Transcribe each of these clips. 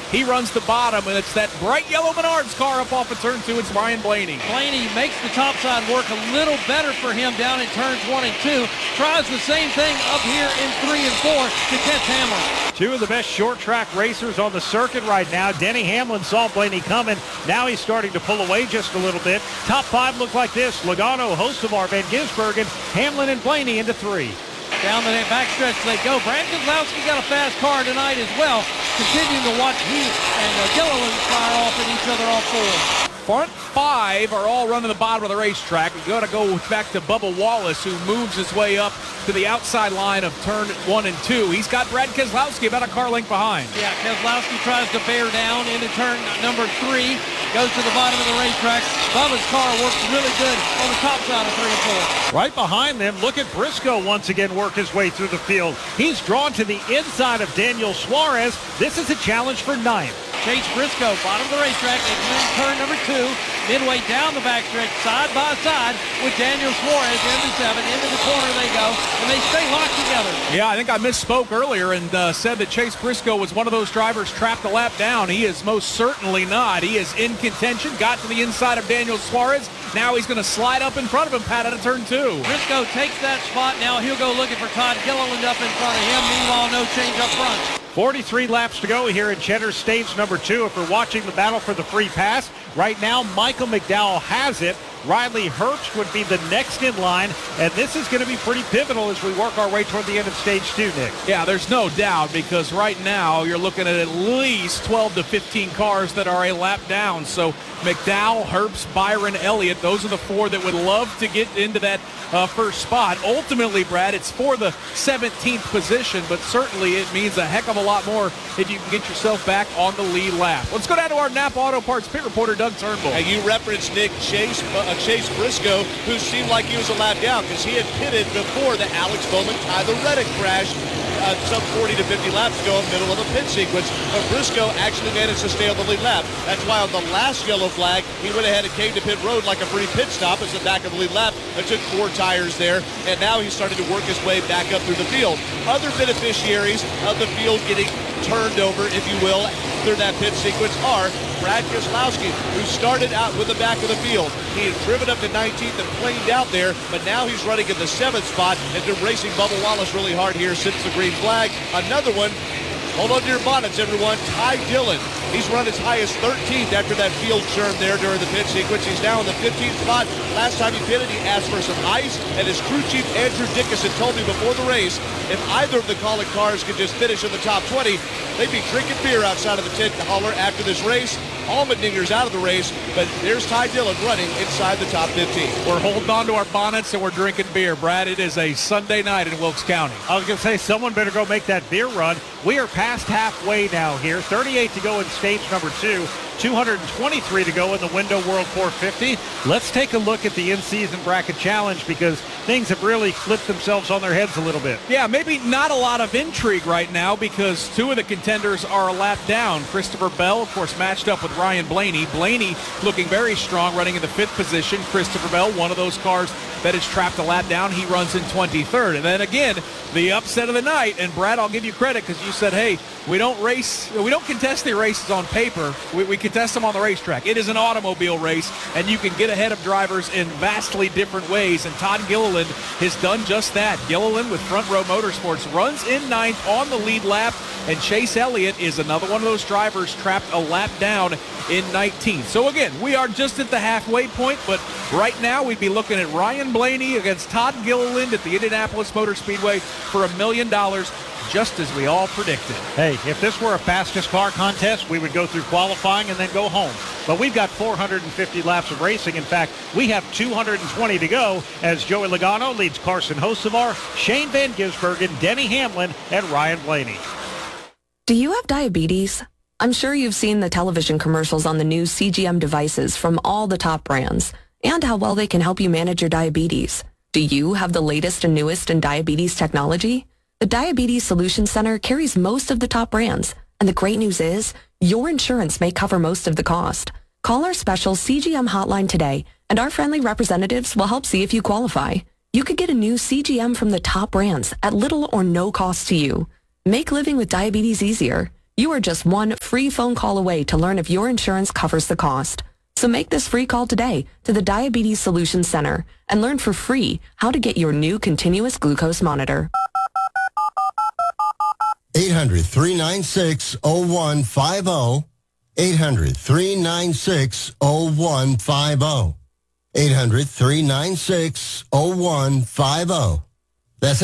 He runs the bottom, and it's that bright yellow Menards car up off of turn 2. It's Ryan Blaney. Blaney makes the top side work a little better for him down in turns 1 and 2. Tries the same thing up here in 3 and 4 to catch Hamlin. Two of the best short track racers on the circuit right now. Denny Hamlin saw Blaney coming. Now he's starting to pull away just a little bit. Top 5 look like this. Logano, Hocevar, Van Gisbergen, Hamlin, and Blaney into 3. Down the backstretch they go. Brad Keselowski got a fast car tonight as well. Continuing to watch he and Gilliland fire off at each other off 4. Front 5 are all running the bottom of the racetrack. We got to go back to Bubba Wallace, who moves his way up to the outside line of turn 1 and 2. He's got Brad Keselowski about a car length behind. Yeah, Keselowski tries to bear down into turn number 3. Goes to the bottom of the racetrack. Bubba's car works really good on the top side of 3 and 4. Right behind them, look at Briscoe once again work his way through the field. He's drawn to the inside of Daniel Suarez. This is a challenge for 9th. Chase Briscoe, bottom of the racetrack, in turn number 2. Midway down the backstretch, side by side with Daniel Suarez into 7. Into the corner they go, and they stay locked together. Yeah, I think I misspoke earlier and said that Chase Briscoe was one of those drivers trapped a lap down. He is most certainly not. He is in contention, got to the inside of Daniel Suarez. Now he's going to slide up in front of him, Pat, out of turn 2. Briscoe takes that spot. Now he'll go looking for Todd Gilliland up in front of him. Meanwhile, no change up front. 43 laps to go here in Cheddar stage number 2. If we're watching the battle for the free pass, right now Michael McDowell has it. Riley Herbst would be the next in line, and this is going to be pretty pivotal as we work our way toward the end of stage 2, Nick. Yeah, there's no doubt, because right now you're looking at least 12 to 15 cars that are a lap down. So McDowell, Herbst, Byron, Elliott, those are the 4 that would love to get into that first spot. Ultimately, Brad, it's for the 17th position, but certainly it means a heck of a lot more if you can get yourself back on the lead lap. Let's go down to our Napa Auto Parts pit reporter, Doug Turnbull. And you referenced Nick Chase Briscoe, who seemed like he was a lap down because he had pitted before the Alex Bowman Tyler Reddick crash some 40 to 50 laps ago in the middle of a pit sequence. But Briscoe actually managed to stay on the lead lap. That's why on the last yellow flag, he went ahead and came to pit road like a free pit stop as the back of the lead lap. It took 4 tires there, and now he's starting to work his way back up through the field. Other beneficiaries of the field getting turned over, if you will, through that pit sequence are Brad Keselowski, who started out with the back of the field. He had driven up to 19th and planed out there, but now he's running in the 7th spot and been racing Bubba Wallace really hard here since the green flag. Another one, hold on to your bonnets, everyone, Ty Dillon. He's run as high as 13th after that field churn there during the pit sequence. He's now in the 15th spot. Last time he pitted, he asked for some ice, and his crew chief, Andrew Dickinson, told me before the race, if either of the Kaulig cars could just finish in the top 20, they'd be drinking beer outside of the tent holler after this race. Allmendinger's out of the race, but there's Ty Dillon running inside the top 15. We're holding on to our bonnets and we're drinking beer, Brad. It is a Sunday night in Wilkes County. I was going to say, someone better go make that beer run. We are past halfway now here. 38 to go in stage number 2. 223 to go in the Window World 450. Let's take a look at the in-season bracket challenge because things have really flipped themselves on their heads a little bit. Yeah, maybe not a lot of intrigue right now because 2 of the contenders are a lap down. Christopher Bell, of course, matched up with Ryan Blaney. Blaney looking very strong, running in the 5th position. Christopher Bell, one of those cars that is trapped a lap down. He runs in 23rd. And then again, the upset of the night. And Brad, I'll give you credit because you said, hey, we don't contest the races on paper. We contest them on the racetrack. It is an automobile race, and you can get ahead of drivers in vastly different ways. And Todd Gilliland has done just that. Gilliland with Front Row Motorsports runs in 9th on the lead lap. And Chase Elliott is another one of those drivers trapped a lap down in 19th. So again, we are just at the halfway point, but right now we'd be looking at Ryan Blaney against Todd Gilliland at the Indianapolis Motor Speedway for $1 million, just as we all predicted. Hey, if this were a fastest car contest, we would go through qualifying and then go home. But we've got 450 laps of racing. In fact, we have 220 to go as Joey Logano leads Carson Hocevar, Shane Van Gisbergen, Denny Hamlin, and Ryan Blaney. Do you have diabetes? I'm sure you've seen the television commercials on the new CGM devices from all the top brands and how well they can help you manage your diabetes. Do you have the latest and newest in diabetes technology? The Diabetes Solutions Center carries most of the top brands, and the great news is your insurance may cover most of the cost. Call our special CGM hotline today, and our friendly representatives will help see if you qualify. You could get a new CGM from the top brands at little or no cost to you. Make living with diabetes easier. You are just one free phone call away to learn if your insurance covers the cost. So make this free call today to the Diabetes Solutions Center and learn for free how to get your new continuous glucose monitor. 800-396-0150. 800-396-0150. 800-396-0150. That's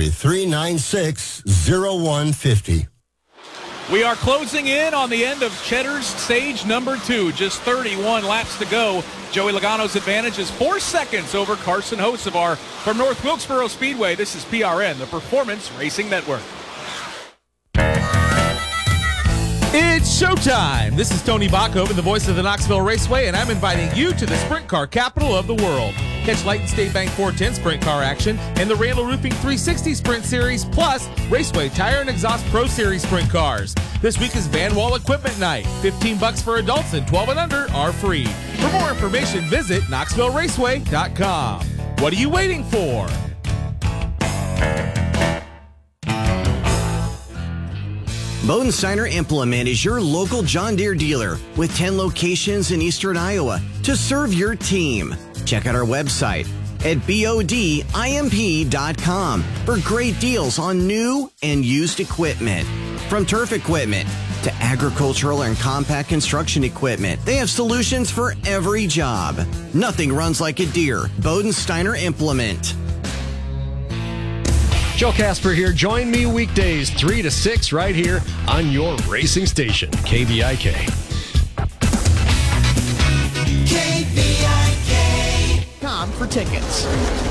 800-396-0150. We are closing in on the end of Cheddar's stage number 2. Just 31 laps to go. Joey Logano's advantage is 4 seconds over Carson Hocevar. From North Wilkesboro Speedway, this is PRN, the Performance Racing Network. It's showtime. This is Tony Bachhoven, the voice of the Knoxville Raceway, and I'm inviting you to the sprint car capital of the world. Catch Light State Bank 410 sprint car action and the Randall Roofing 360 Sprint Series, plus Raceway Tire and Exhaust Pro Series sprint cars. This week is Van Wall Equipment Night. $15 for adults and 12 and under are free. For more information, visit KnoxvilleRaceway.com. What are you waiting for? Bodensteiner Implement is your local John Deere dealer with 10 locations in eastern Iowa to serve your team. Check out our website at bodimp.com for great deals on new and used equipment. From turf equipment to agricultural and compact construction equipment, they have solutions for every job. Nothing runs like a Deere. Bodensteiner Implement. Joe Casper here. Join me weekdays 3 to 6 right here on your racing station, KVIK. KVIK.com for tickets.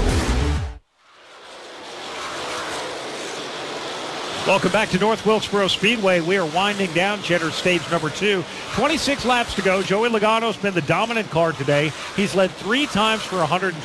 Welcome back to North Wilkesboro Speedway. We are winding down Cheddar's stage number 2. 26 laps to go. Joey Logano's been the dominant car today. He's led 3 times for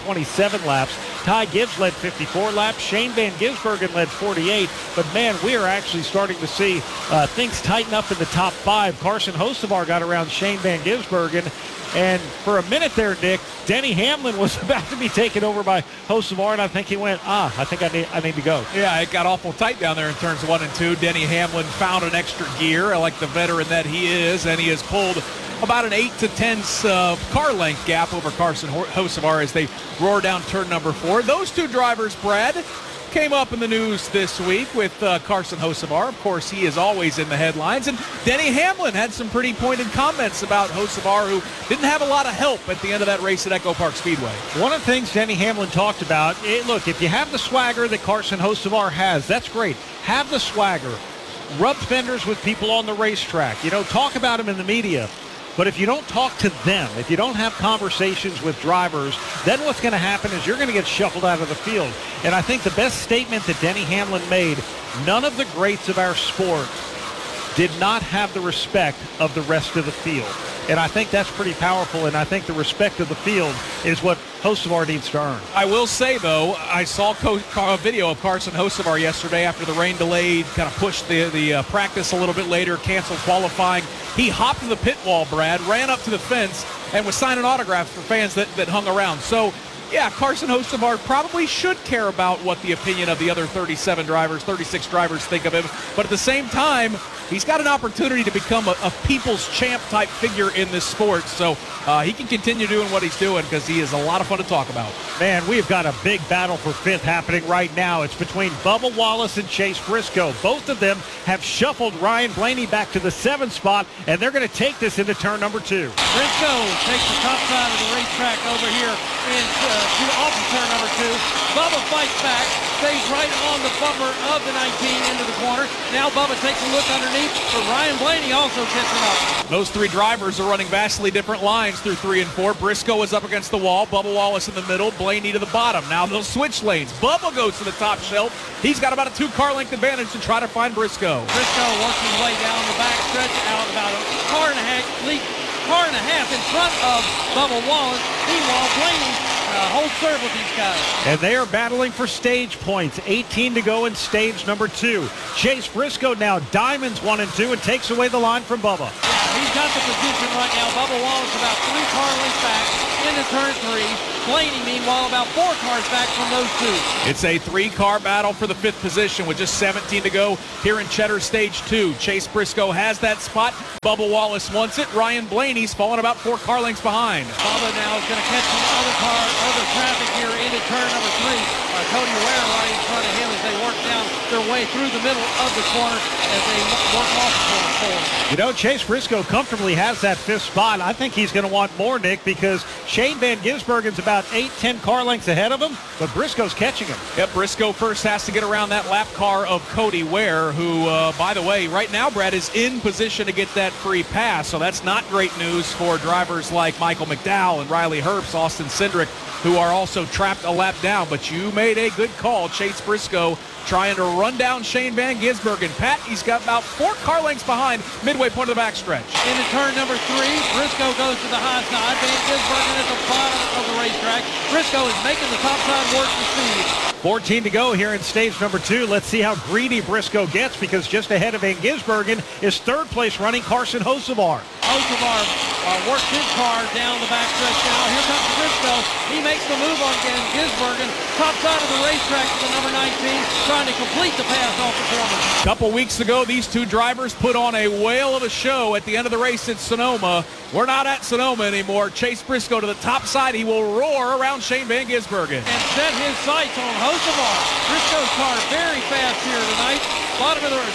127 laps. Ty Gibbs led 54 laps. Shane Van Gisbergen led 48. But, man, we are actually starting to see things tighten up in the top 5. Carson Hocevar got around Shane Van Gisbergen. And for a minute there, Nick, Denny Hamlin was about to be taken over by Hocevar, and I think he went, I think I need to go. Yeah, it got awful tight down there in turns 1 and 2. Denny Hamlin found an extra gear, like the veteran that he is, and he has pulled about an 8 to 10 car length gap over Carson Hocevar as they roar down turn number 4. Those two drivers, Brad, came up in the news this week with Carson Hocevar. Of course, he is always in the headlines. And Denny Hamlin had some pretty pointed comments about Hocevar, who didn't have a lot of help at the end of that race at Echo Park Speedway. One of the things Denny Hamlin talked about, look, if you have the swagger that Carson Hocevar has, that's great. Have the swagger. Rub fenders with people on the racetrack. Talk about them in the media. But if you don't talk to them, if you don't have conversations with drivers, then what's going to happen is you're going to get shuffled out of the field. And I think the best statement that Denny Hamlin made, none of the greats of our sport did not have the respect of the rest of the field. And I think that's pretty powerful, and I think the respect of the field is what Hocevar needs to earn. I will say, though, I saw a video of Carson Hocevar yesterday after the rain delayed, kind of pushed the practice a little bit later, canceled qualifying. He hopped to the pit wall, Brad, ran up to the fence, and was signing autographs for fans that hung around. So, yeah, Carson Hocevar probably should care about what the opinion of the other 36 drivers think of him. But at the same time, he's got an opportunity to become a people's champ type figure in this sport. So he can continue doing what he's doing because he is a lot of fun to talk about. Man, we've got a big battle for 5th happening right now. It's between Bubba Wallace and Chase Briscoe. Both of them have shuffled Ryan Blaney back to the 7th spot, and they're going to take this into turn number 2. Briscoe takes the top side of the racetrack over here off of turn number 2. Bubba fights back, stays right on the bumper of the 19 into the corner. Now Bubba takes a look underneath, but Ryan Blaney also catching up. Those 3 drivers are running vastly different lines through 3 and 4. Briscoe is up against the wall, Bubba Wallace in the middle, Blaney to the bottom. Now they'll switch lanes. Bubba goes to the top shelf. He's got about a 2-car length advantage to try to find Briscoe. Briscoe works his way down the back stretch out about a car and a half in front of Bubba Wallace. Meanwhile, Blaney holds serve with these guys. And they are battling for stage points. 18 to go in stage number 2. Chase Briscoe now diamonds 1 and 2 and takes away the line from Bubba. Yeah, he's got the position right now. Bubba Wallace about 3 car lengths back into turn 3. Blaney, meanwhile, about 4 cars back from those two. It's a 3-car battle for the 5th position with just 17 to go here in Cheddar Stage 2. Chase Briscoe has that spot. Bubba Wallace wants it. Ryan Blaney's falling about 4 car lengths behind. Bubba now is going to catch some other traffic here into turn number 3. Cody Ware right in front of him as they work down their way through the middle of the corner as they work off the corner. You know, Chase Briscoe comfortably has that 5th spot. I think he's going to want more, Nick, because Shane Van Gisbergen's about 8-10 car lengths ahead of him, but Briscoe's catching him. Yep, Briscoe first has to get around that lap car of Cody Ware, who, by the way, right now, Brad, is in position to get that free pass, so that's not great news for drivers like Michael McDowell and Riley Herbst, Austin Cindric, who are also trapped a lap down. But you made a good call. Chase Briscoe trying to run down Shane Van Gisbergen. Pat, he's got about 4 car lengths behind midway point of the backstretch. Into turn number 3, Briscoe goes to the high side. Van Gisbergen at the bottom of the racetrack. Briscoe is making the top side work the speed. 14 to go here in stage number 2. Let's see how greedy Briscoe gets, because just ahead of Van Gisbergen is 3rd place running Carson Hocevar. Hocevar works his car down the backstretch now. Here comes Briscoe. He makes the move on Van Gisbergen. Top side of the racetrack to the number 19, trying to complete the pass off the corner. A couple weeks ago, these two drivers put on a whale of a show at the end of the race at Sonoma. We're not at Sonoma anymore. Chase Briscoe to the top side. He will roar around Shane Van Gisbergen. And set his sights on Hocevar. Briscoe's car very fast here tonight. Top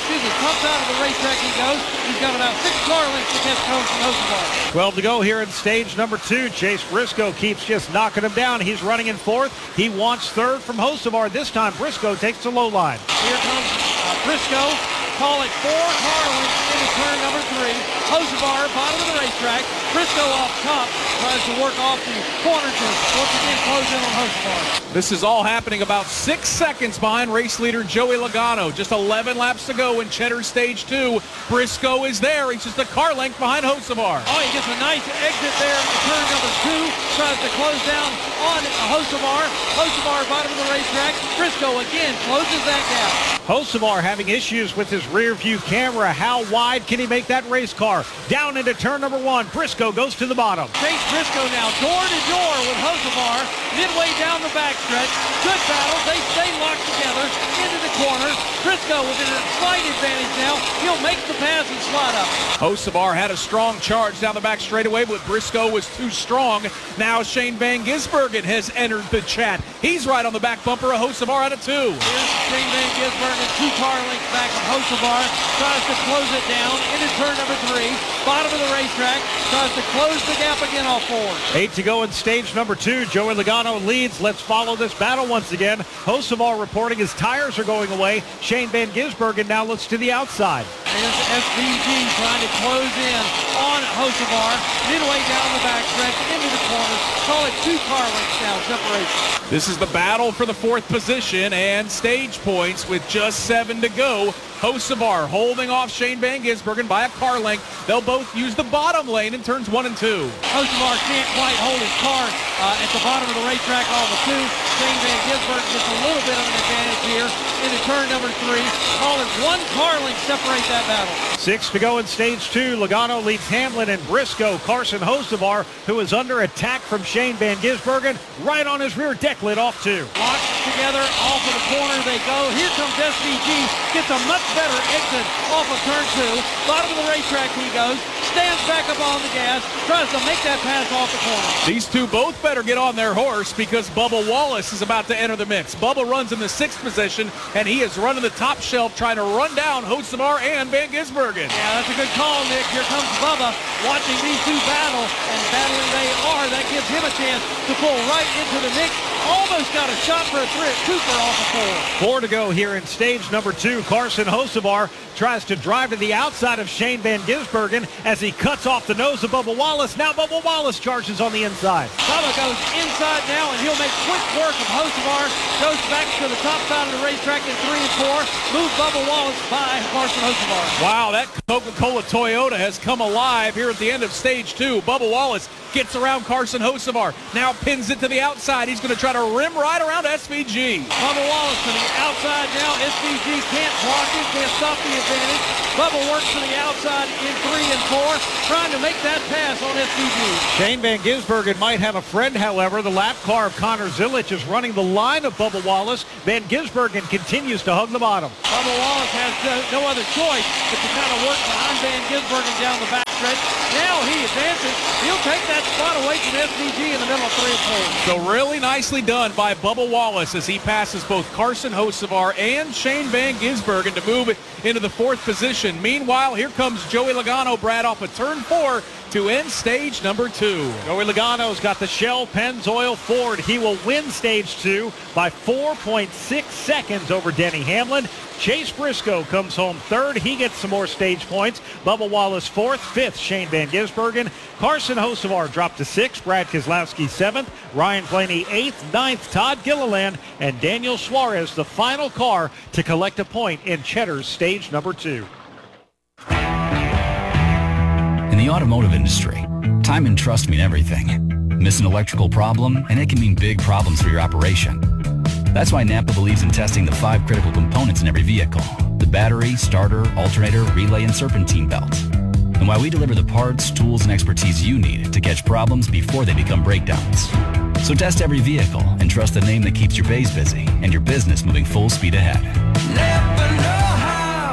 side of the racetrack he goes. He's got about 6 car lengths to catch from Hocevar. 12 to go here in stage number 2. Chase Briscoe keeps just knocking him down. He's running in 4th. He wants 3rd from Hocevar. This time Briscoe takes the low line. Here comes Briscoe. Call it 4 car lengths into turn number 3. Hocevar, bottom of the racetrack. Briscoe off top, tries to work off the corner to once again close in on Hocevar. This is all happening about 6 seconds behind race leader Joey Logano. Just 11 laps to go in Cheddar Stage 2. Briscoe is there. He's just a car length behind Hocevar. Oh, he gets a nice exit there in turn number 2. Tries to close down on Hocevar. Hocevar, bottom of the racetrack. Briscoe again closes that gap. Hocevar having issues with his rear view camera. How wide can he make that race car? Down into turn number 1. Briscoe goes to the bottom. Chase Briscoe now door to door with Hocevar. Midway down the backstretch. Good battle. They stay locked together into the corner. Briscoe with a slight advantage now. He'll make the pass and slide up. Hocevar had a strong charge down the back straightaway, but Briscoe was too strong. Now Shane Van Gisbergen has entered the chat. He's right on the back bumper of Hocevar out of 2. Here's Shane Van Gisbergen, 2 car lengths back of Hocevar. Tries to close it down into turn number 3. Bottom of the racetrack. Tries to close the gap again off 4. 8 to go in stage number 2. Joey Logano leads. Let's follow this battle once again. Hocevar reporting his tires are going away. Shane Van Gisbergen now looks to the outside. There's SVG trying to close in on Hocevar. Midway down the backstretch into the corner. Call it 2 car lengths now separation. This is the battle for the 4th position and stage points with just 7 to go. Hocevar holding off Shane Van Gisbergen by a car length. They'll both use the bottom lane in turns 1 and 2. Hocevar can't quite hold his car at the bottom of the racetrack all the 2. Shane Van Gisbergen gets a little bit of an advantage here into turn number 3. Call it 1 car length separate that battle. 6 to go in stage 2. Logano leads Hamlin and Briscoe. Carson Hocevar, who is under attack from Shane Van Gisbergen, right on his rear deck lid off 2. Locked together, off of the corner they go. Here comes SVG, gets a much better exit off of turn 2. Bottom of the racetrack he goes, stands back up on the gas, tries to make that pass off the corner. These two both better get on their horse because Bubba Wallace is about to enter the mix. Bubba runs in the 6th position, and he is running the top shelf trying to run down Hocevar and Van Gisbergen. Yeah, that's a good call, Nick. Here comes Bubba watching these two battle, and battling they are. That gives him a chance to pull right into the mix. Almost got a shot for a Cooper off of 4. 4 to go here in stage number 2. Carson Hocevar tries to drive to the outside of Shane Van Gisbergen as he cuts off the nose of Bubba Wallace. Now Bubba Wallace charges on the inside. Bubba goes inside now, and he'll make quick work of Hocevar. Goes back to the top side of the racetrack in 3 and 4. Move Bubba Wallace by Carson Hocevar. Wow, that Coca-Cola Toyota has come alive here at the end of stage 2. Bubba Wallace gets around Carson Hocevar. Now pins it to the outside. He's going to try to rim right around SVG. Bubba Wallace to the outside now. SVG can't block him, can't stop the advantage. Bubba works to the outside in 3 and 4. car, trying to make that pass on SVG. Shane Van Gisbergen might have a friend, however. The lap car of Connor Zilic is running the line of Bubba Wallace. Van Gisbergen continues to hug the bottom. Bubba Wallace has no other choice but to kind of work behind Van Gisbergen down the backstretch. Now he advances. He'll take that spot away from SVG in the middle of 3 and 4. So really nicely done by Bubba Wallace as he passes both Carson Hocevar and Shane Van Gisbergen to move into the 4th position. Meanwhile, here comes Joey Logano, Brad, off of turn 4 to end stage number 2. Joey Logano's got the Shell Pennzoil Ford. He will win stage 2 by 4.6 seconds over Denny Hamlin. Chase Briscoe comes home 3rd. He gets some more stage points. Bubba Wallace 4th. 5th, Shane Van Gisbergen. Carson Hocevar dropped to 6th. Brad Keselowski 7th. Ryan Blaney 8th. 9th, Todd Gilliland. And Daniel Suarez, the final car to collect a point in Cheddar's stage number 2. In the automotive industry, time and trust mean everything. Miss an electrical problem, and it can mean big problems for your operation. That's why Napa believes in testing the 5 critical components in every vehicle: the battery, starter, alternator, relay, and serpentine belt. And why we deliver the parts, tools, and expertise you need to catch problems before they become breakdowns. So test every vehicle and trust the name that keeps your bays busy and your business moving full speed ahead. Napa know-how.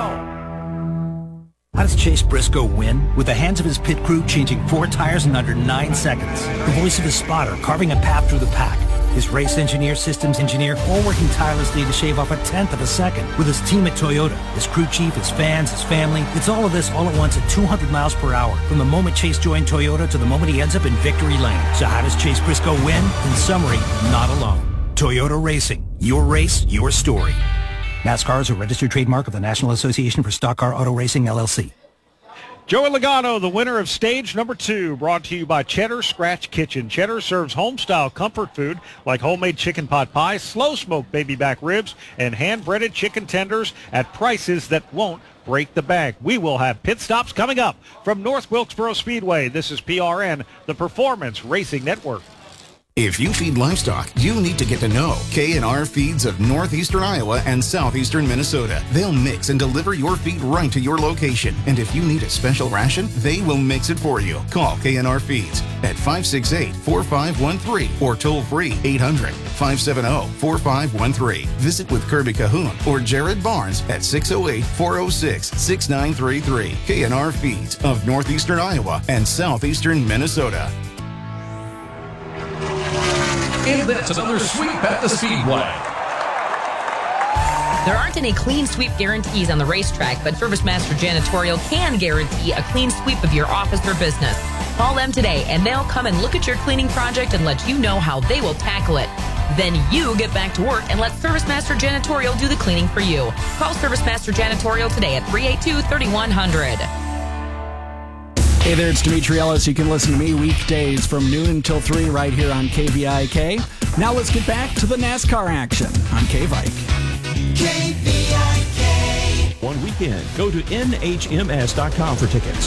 How does Chase Briscoe win? With the hands of his pit crew changing 4 tires in under 9 seconds. The voice of his spotter carving a path through the pack. His race engineer, systems engineer, all working tirelessly to shave off 1/10 of a second. With his team at Toyota, his crew chief, his fans, his family. It's all of this all at once at 200 miles per hour. From the moment Chase joined Toyota to the moment he ends up in victory lane. So how does Chase Briscoe win? In summary, not alone. Toyota Racing. Your race, your story. NASCAR is a registered trademark of the National Association for Stock Car Auto Racing, LLC. Joey Logano, the winner of stage number 2, brought to you by Cheddar Scratch Kitchen. Cheddar serves home-style comfort food like homemade chicken pot pie, slow-smoked baby back ribs, and hand-breaded chicken tenders at prices that won't break the bank. We will have pit stops coming up from North Wilkesboro Speedway. This is PRN, the Performance Racing Network. If you feed livestock, you need to get to know K&R Feeds of northeastern Iowa and southeastern Minnesota. They'll mix and deliver your feed right to your location. And if you need a special ration, they will mix it for you. Call K&R Feeds at 568-4513 or toll free 800-570-4513. Visit with Kirby Cahoon or Jared Barnes at 608-406-6933. K&R Feeds of northeastern Iowa and southeastern Minnesota. And that's another sweep at the Speedway. There aren't any clean sweep guarantees on the racetrack, but ServiceMaster Janitorial can guarantee a clean sweep of your office or business. Call them today, and they'll come and look at your cleaning project and let you know how they will tackle it. Then you get back to work and let ServiceMaster Janitorial do the cleaning for you. Call ServiceMaster Janitorial today at 382-3100. Hey there, it's Dimitri Ellis. You can listen to me weekdays from noon until 3 right here on KVIK. Now let's get back to the NASCAR action on KVIK. KVIK. One weekend, go to NHMS.com for tickets.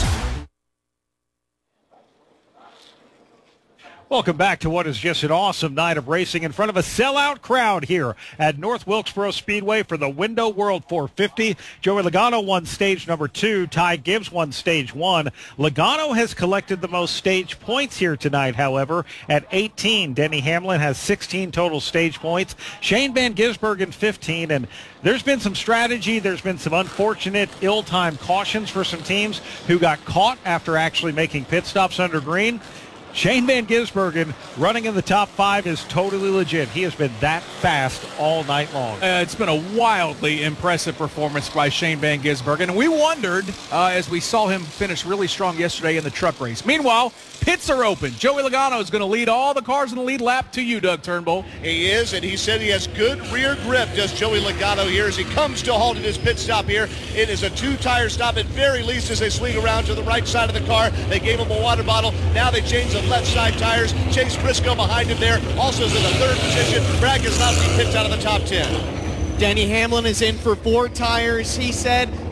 Welcome back to what is just an awesome night of racing in front of a sellout crowd here at North Wilkesboro Speedway for the Window World 450. Joey Logano won stage number 2. Ty Gibbs won stage 1. Logano has collected the most stage points here tonight, however, at 18. Denny Hamlin has 16 total stage points. Shane Van Gisbergen 15. And there's been some strategy. There's been some unfortunate, ill-timed cautions for some teams who got caught after actually making pit stops under green. Shane Van Gisbergen running in the top 5 is totally legit. He has been that fast all night long. It's been a wildly impressive performance by Shane Van Gisbergen. And we wondered as we saw him finish really strong yesterday in the truck race. Meanwhile, pits are open. Joey Logano is going to lead all the cars in the lead lap to you, Doug Turnbull. He is, and he said he has good rear grip, does Joey Logano here as he comes to a halt at his pit stop here. It is a 2-tire stop at very least as they swing around to the right side of the car. They gave him a water bottle. Now they change the left side tires. Chase Briscoe behind him there. Also is in the 3rd position. Brad Keselowski picks out of the top 10. Denny Hamlin is in for 4 tires. He said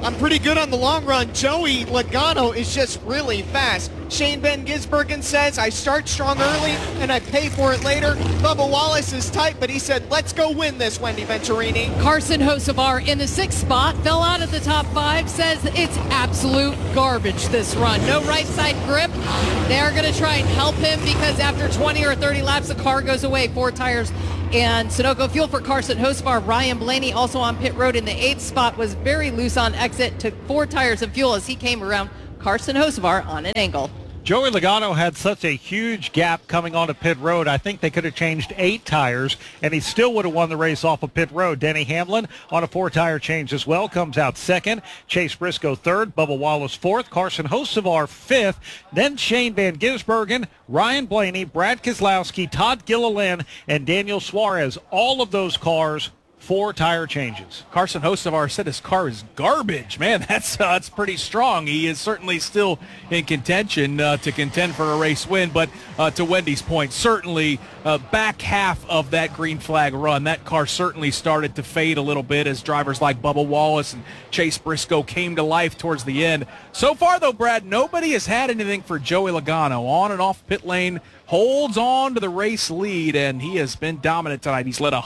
I'm pretty good on the long run. Joey Logano is just really fast. Shane Van Gisbergen says, I start strong early and I pay for it later. Bubba Wallace is tight, but he said, let's go win this, Wendy Venturini. Carson Hocevar in the 6th spot, fell out of the top 5, says it's absolute garbage this run. No right side grip. They are going to try and help him because after 20 or 30 laps, the car goes away. 4 tires and Sunoco fuel for Carson Hocevar. Ryan Blaney also on pit road in the 8th spot, was very loose on exit, took 4 tires of fuel as he came around Carson Hocevar on an angle. Joey Logano had such a huge gap coming onto pit road. I think they could have changed 8 tires, and he still would have won the race off of pit road. Denny Hamlin on a 4-tire change as well, comes out 2nd. Chase Briscoe 3rd. Bubba Wallace 4th. Carson Hocevar 5th. Then Shane Van Gisbergen, Ryan Blaney, Brad Keselowski, Todd Gilliland, and Daniel Suarez. All of those cars 4 tire changes. Carson Hocevar said his car is garbage. Man, that's pretty strong. He is certainly still in contention to contend for a race win. But to Wendy's point, certainly back half of that green flag run, that car certainly started to fade a little bit as drivers like Bubba Wallace and Chase Briscoe came to life towards the end. So far, though, Brad, nobody has had anything for Joey Logano. On and off pit lane, holds on to the race lead, and he has been dominant tonight. He's led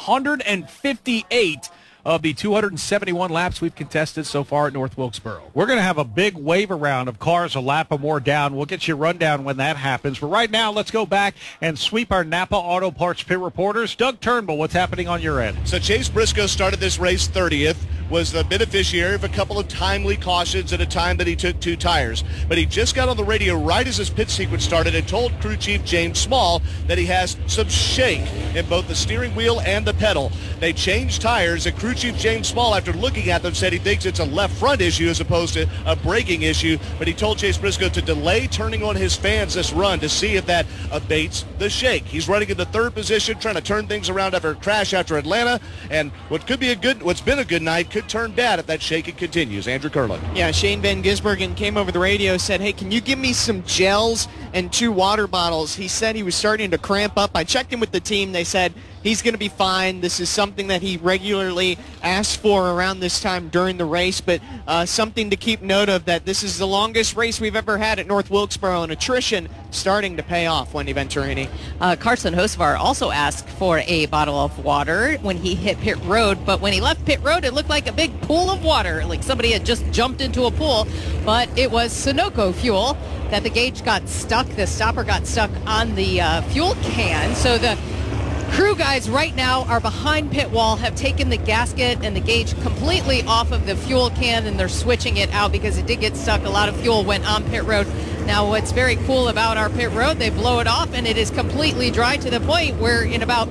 158 of the 271 laps we've contested so far at North Wilkesboro. We're going to have a big wave around of cars a lap or more down. We'll get you a rundown when that happens. But right now, let's go back and sweep our Napa Auto Parts pit reporters. Doug Turnbull, what's happening on your end? So Chase Briscoe started this race 30th, was the beneficiary of a couple of timely cautions at a time that he took 2 tires. But he just got on the radio right as his pit sequence started and told crew chief James Small that he has some shake in both the steering wheel and the pedal. They changed tires, and crew chief James Small, after looking at them, said he thinks it's a left front issue as opposed to a braking issue. But he told Chase Briscoe to delay turning on his fans this run to see if that abates the shake. He's running in the 3rd position, trying to turn things around after a crash after Atlanta. And what's been a good night could turn bad if that shaking continues. Andrew Curlin. Yeah, Shane Van Gisbergen came over the radio, said, hey, can you give me some gels and 2 water bottles? He said he was starting to cramp up. I checked in with the team. They said he's going to be fine. This is something that he regularly asks for around this time during the race, but something to keep note of, that this is the longest race we've ever had at North Wilkesboro, and attrition starting to pay off, Wendy Venturini. Carson Hocevar also asked for a bottle of water when he hit pit road, but when he left pit road, it looked like a big pool of water, like somebody had just jumped into a pool, but it was Sunoco fuel that the gauge got stuck. The stopper got stuck on the fuel can, so the crew guys right now are behind pit wall, have taken the gasket and the gauge completely off of the fuel can, and they're switching it out because it did get stuck. A lot of fuel went on pit road. Now, what's very cool about our pit road, they blow it off and it is completely dry to the point where in about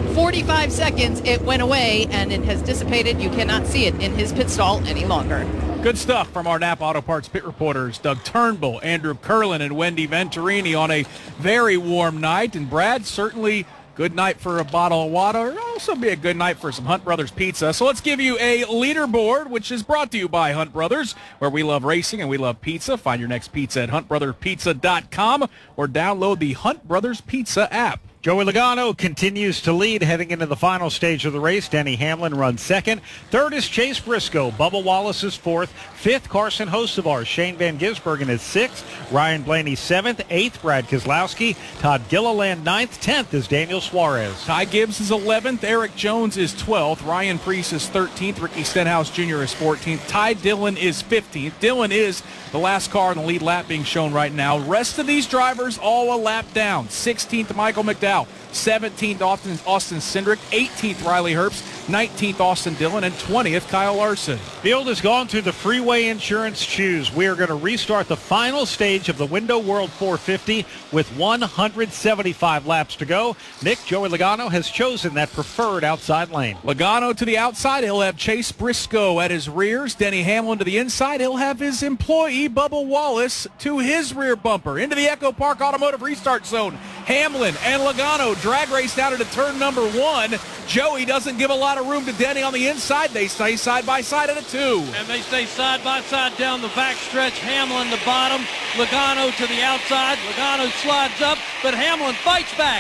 45 seconds it went away and it has dissipated. You cannot see it in his pit stall any longer. Good stuff from our Napa Auto Parts pit reporters, Doug Turnbull, Andrew Curlin, and Wendy Venturini on a very warm night. And Brad, certainly good night for a bottle of water. It'll also be a good night for some Hunt Brothers pizza. So let's give you a leaderboard, which is brought to you by Hunt Brothers, where we love racing and we love pizza. Find your next pizza at huntbrotherpizza.com or download the Hunt Brothers Pizza app. Joey Logano continues to lead heading into the final stage of the race. Denny Hamlin runs 2nd. 3rd is Chase Briscoe. Bubba Wallace is 4th. 5th, Carson Hocevar. Shane Van Gisbergen is 6th. Ryan Blaney 7th. 8th, Brad Keselowski. Todd Gilliland 9th. 10th is Daniel Suarez. Ty Gibbs is 11th. Eric Jones is 12th. Ryan Preece is 13th. Ricky Stenhouse Jr. is 14th. Ty Dillon is 15th. Dillon is the last car in the lead lap being shown right now. Rest of these drivers all a lap down. 16th, Michael McDowell. 17th, Austin Cindric. 18th, Riley Herbst. 19th, Austin Dillon. And 20th, Kyle Larson. Field has gone through the Freeway Insurance Shoes. We are going to restart the final stage of the Window World 450 with 175 laps to go. Nick, Joey Logano has chosen that preferred outside lane. Logano to the outside. He'll have Chase Briscoe at his rears. Denny Hamlin to the inside. He'll have his employee, Bubba Wallace, to his rear bumper. Into the Echo Park Automotive Restart Zone. Hamlin and Logano drag race down into turn number 1. Joey doesn't give a lot of room to Denny on the inside. They stay side by side at a 2. And they stay side by side down the back stretch. Hamlin the bottom, Logano to the outside. Logano slides up, but Hamlin fights back.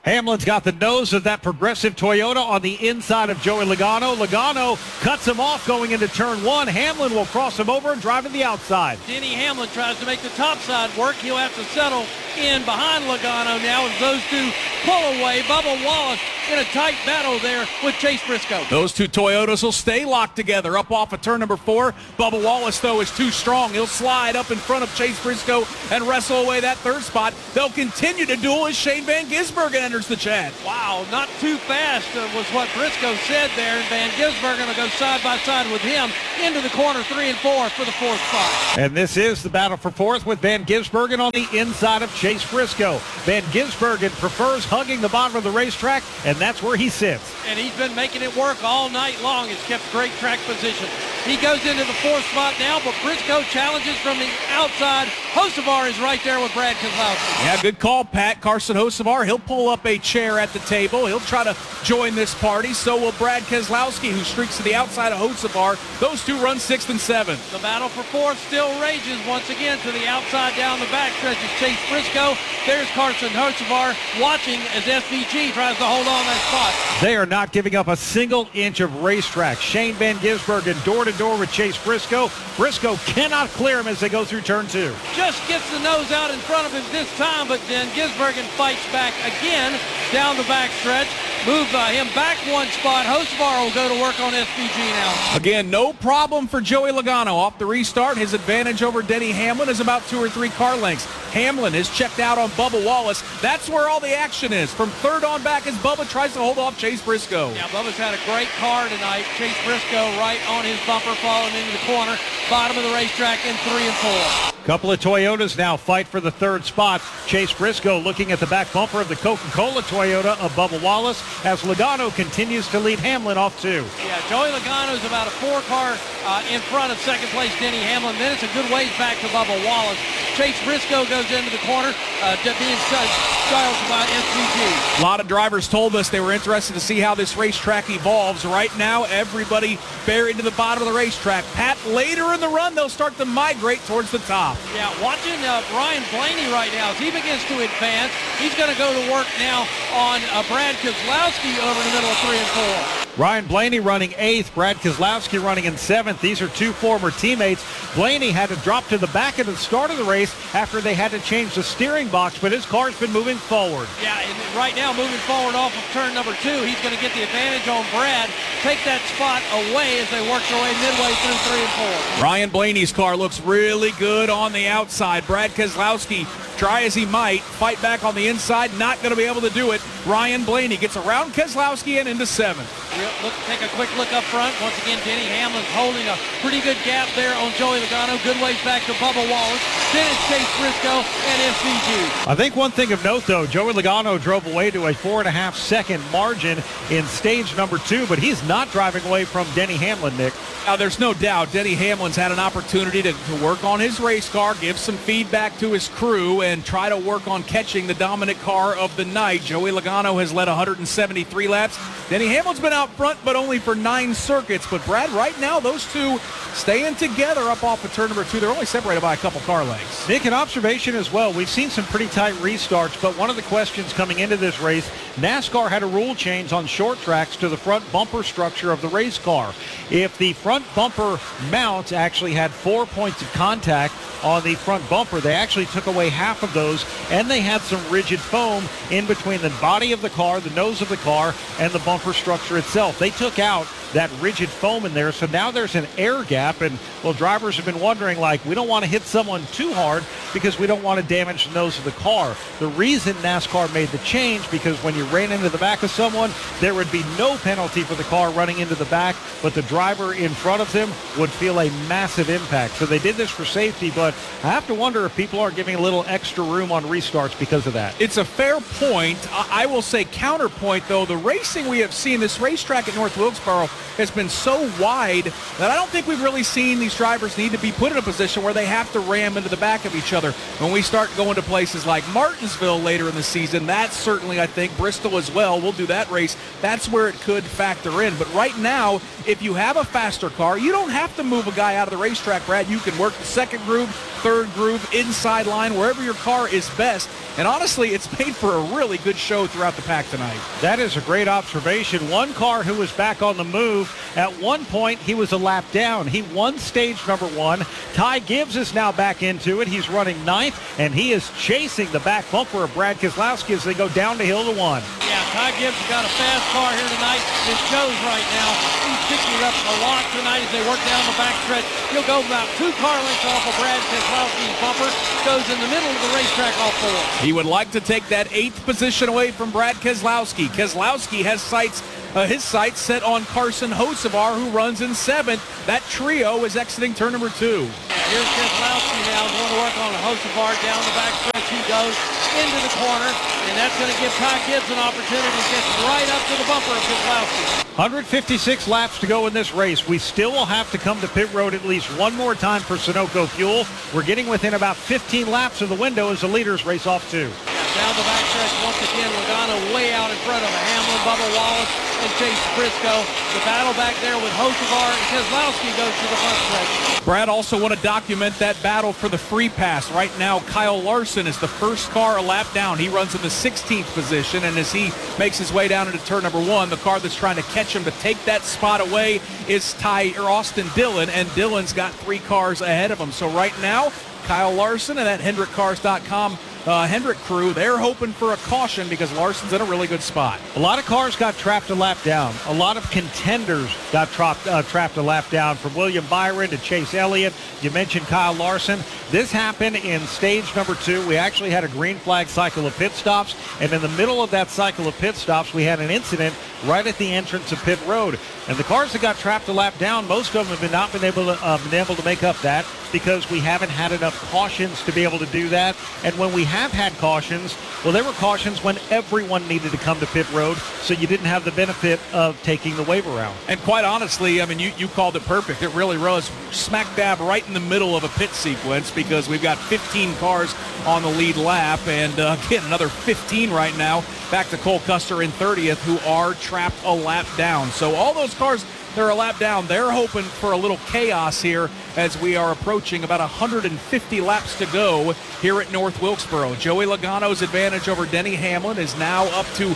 Hamlin's got the nose of that progressive Toyota on the inside of Joey Logano. Logano cuts him off going into turn one. Hamlin will cross him over and drive to the outside. Denny Hamlin tries to make the top side work. He'll have to settle in behind Logano now as those two pull away. Bubba Wallace in a tight battle there with Chase Briscoe. Those two Toyotas will stay locked together up off of turn number 4. Bubba Wallace, though, is too strong. He'll slide up in front of Chase Briscoe and wrestle away that third spot. They'll continue to duel as Shane Van Gisbergen enters the chat. Wow, not too fast was what Briscoe said there, and Van Gisbergen will go side by side with him into the corner 3 and 4 for the 4th spot. And this is the battle for 4th with Van Gisbergen on the inside of Chase Briscoe. Van Gisbergen prefers hugging the bottom of the racetrack, and that's where he sits. And he's been making it work all night long. He's kept great track position. He goes into the 4th spot now, but Briscoe challenges from the outside. Hocevar is right there with Brad Keselowski. Yeah, good call, Pat. Carson Hocevar, he'll pull up a chair at the table. He'll try to join this party. So will Brad Keselowski, who streaks to the outside of Hocevar. Those two run 6th and 7th. The battle for 4th still rages once again to the outside down the back stretch is Chase Briscoe. There's Carson Hocevar watching as SVG tries to hold on that spot. They are not giving up a single inch of racetrack. Shane Van Gisbergen door-to-door with Chase Briscoe. Briscoe cannot clear him as they go through turn 2. Just gets the nose out in front of him this time, but then Gisbergen fights back again down the back stretch. Move him back one spot. Hocevar will go to work on SVG now. Again, no problem for Joey Logano. Off the restart, his advantage over Denny Hamlin is about 2 or 3 car lengths. Hamlin is checked out on Bubba Wallace. That's where all the action is. From third on back as Bubba tries to hold off Chase Briscoe. Yeah, Bubba's had a great car tonight. Chase Briscoe right on his bumper, falling into the corner. Bottom of the racetrack in 3 and 4. Couple of Toyotas now fight for the 3rd spot. Chase Briscoe looking at the back bumper of the Coca-Cola Toyota of Bubba Wallace as Logano continues to lead Hamlin off 2. Yeah, Joey Logano's about a 4 car in front of second place Denny Hamlin. Then it's a good ways back to Bubba Wallace. Chase Briscoe goes into the corner, being styled by SVG. A lot of drivers told us they were interested to see how this racetrack evolves. Right now, everybody buried to the bottom of the racetrack. Pat, later in the run, they'll start to migrate towards the top. Yeah, watching Ryan Blaney right now as he begins to advance. He's going to go to work now on Brad Keselowski over in the middle of 3 and 4. Ryan Blaney running 8th, Brad Keselowski running in 7th. These are two former teammates. Blaney had to drop to the back at the start of the race after they had to change the steering box, but his car's been moving forward. Yeah, and right now moving forward off of turn number 2, he's going to get the advantage on Brad, take that spot away as they work their way midway through 3 and 4. Ryan Blaney's car looks really good on the outside. Brad Keselowski, try as he might, fight back on the inside, not going to be able to do it. Ryan Blaney gets around Keselowski and into 7th. Take a quick look up front. Once again, Denny Hamlin's holding a pretty good gap there on Joey Logano. Good ways back to Bubba Wallace. Then it's Chase Briscoe and SVG. I think one thing of note, though, Joey Logano drove away to a 4.5 second margin in stage number 2, but he's not driving away from Denny Hamlin, Nick. Now, there's no doubt Denny Hamlin's had an opportunity to work on his race car, give some feedback to his crew, and try to work on catching the dominant car of the night. Joey Logano has led 173 laps. Denny Hamlin's been out front, but only for 9 circuits. But, Brad, right now, those two staying together up off of turn number 2. They're only separated by a couple car lengths. Nick, an observation as well. We've seen some pretty tight restarts, but one of the questions coming into this race, NASCAR had a rule change on short tracks to the front bumper structure of the race car. If the front bumper mount actually had 4 points of contact on the front bumper, they actually took away half of those, and they had some rigid foam in between the body of the car, the nose of the car, and the bumper structure itself. They took out that rigid foam in there, so now there's an air gap, and well, drivers have been wondering, like, we don't want to hit someone too hard because we don't want to damage the nose of the car. The reason NASCAR made the change, because when you ran into the back of someone, there would be no penalty for the car running into the back, but the driver in front of them would feel a massive impact. So they did this for safety, but I have to wonder if people are giving a little extra room on restarts because of that. It's a fair point. I will say counterpoint, though, the racing we have seen, this racetrack at North Wilkesboro has been so wide that I don't think we've really seen these drivers need to be put in a position where they have to ram into the back of each other. When we start going to places like Martinsville later in the season, that's certainly, I think, Bristol as well, we'll do that race. That's where it could factor in. But right now, if you have a faster car, you don't have to move a guy out of the racetrack, Brad. You can work the second groove, third groove, inside line, wherever your car is best. And honestly, it's made for a really good show throughout the pack tonight. That is a great observation. One car who was back on the move. At one point, he was a lap down. He won stage number 1. Ty Gibbs is now back into it. He's running 9th, and he is chasing the back bumper of Brad Keselowski as they go down the hill to 1. Yeah, Ty Gibbs has got a fast car here tonight. It shows right now. He's picking up a lot tonight as they work down the backstretch. He'll go about 2 car lengths off of Brad Keselowski's bumper. Goes in the middle of the racetrack off 4. He would like to take that 8th position away from Brad Keselowski. Keselowski has his sights set on Carson Hocevar, who runs in 7th. That trio is exiting turn number 2. Yeah, here's Keselowski now going to work on Hocevar down the backstretch. He goes into the corner, and that's going to give Ty Gibbs an opportunity to get right up to the bumper of Keselowski. 156 laps to go in this race. We still will have to come to pit road at least one more time for Sunoco Fuel. We're getting within about 15 laps of the window as the leaders race off 2. Down the backstretch once again, Logano way out in front of Hamlin, Bubba Wallace, and Chase Briscoe. The battle back there with Hocevar and Keselowski goes to the front stretch. Brad also want to document that battle for the free pass. Right now, Kyle Larson is the first car a lap down. He runs in the 16th position, and as he makes his way down into turn number 1, the car that's trying to catch him to take that spot away is Austin Dillon, and Dillon's got 3 cars ahead of him. So right now, Kyle Larson and that HendrickCars.com Hendrick crew, they're hoping for a caution because Larson's in a really good spot. A lot of cars got trapped a lap down. A lot of contenders got trapped a lap down, from William Byron to Chase Elliott. You mentioned Kyle Larson. This happened in stage number 2. We actually had a green flag cycle of pit stops, and in the middle of that cycle of pit stops, we had an incident right at the entrance of pit road. And the cars that got trapped a lap down, most of them have not been able to make up that because we haven't had enough cautions to be able to do that. And when we have had cautions, well, there were cautions when everyone needed to come to pit road, so you didn't have the benefit of taking the waiver round. And quite honestly, I mean, you called it perfect. It really was smack dab right in the middle of a pit sequence because we've got 15 cars on the lead lap, and again, another 15 right now back to Cole Custer in 30th, who are trapped a lap down. So all those cars, they're a lap down. They're hoping for a little chaos here as we are approaching about 150 laps to go here at North Wilkesboro. Joey Logano's advantage over Denny Hamlin is now up to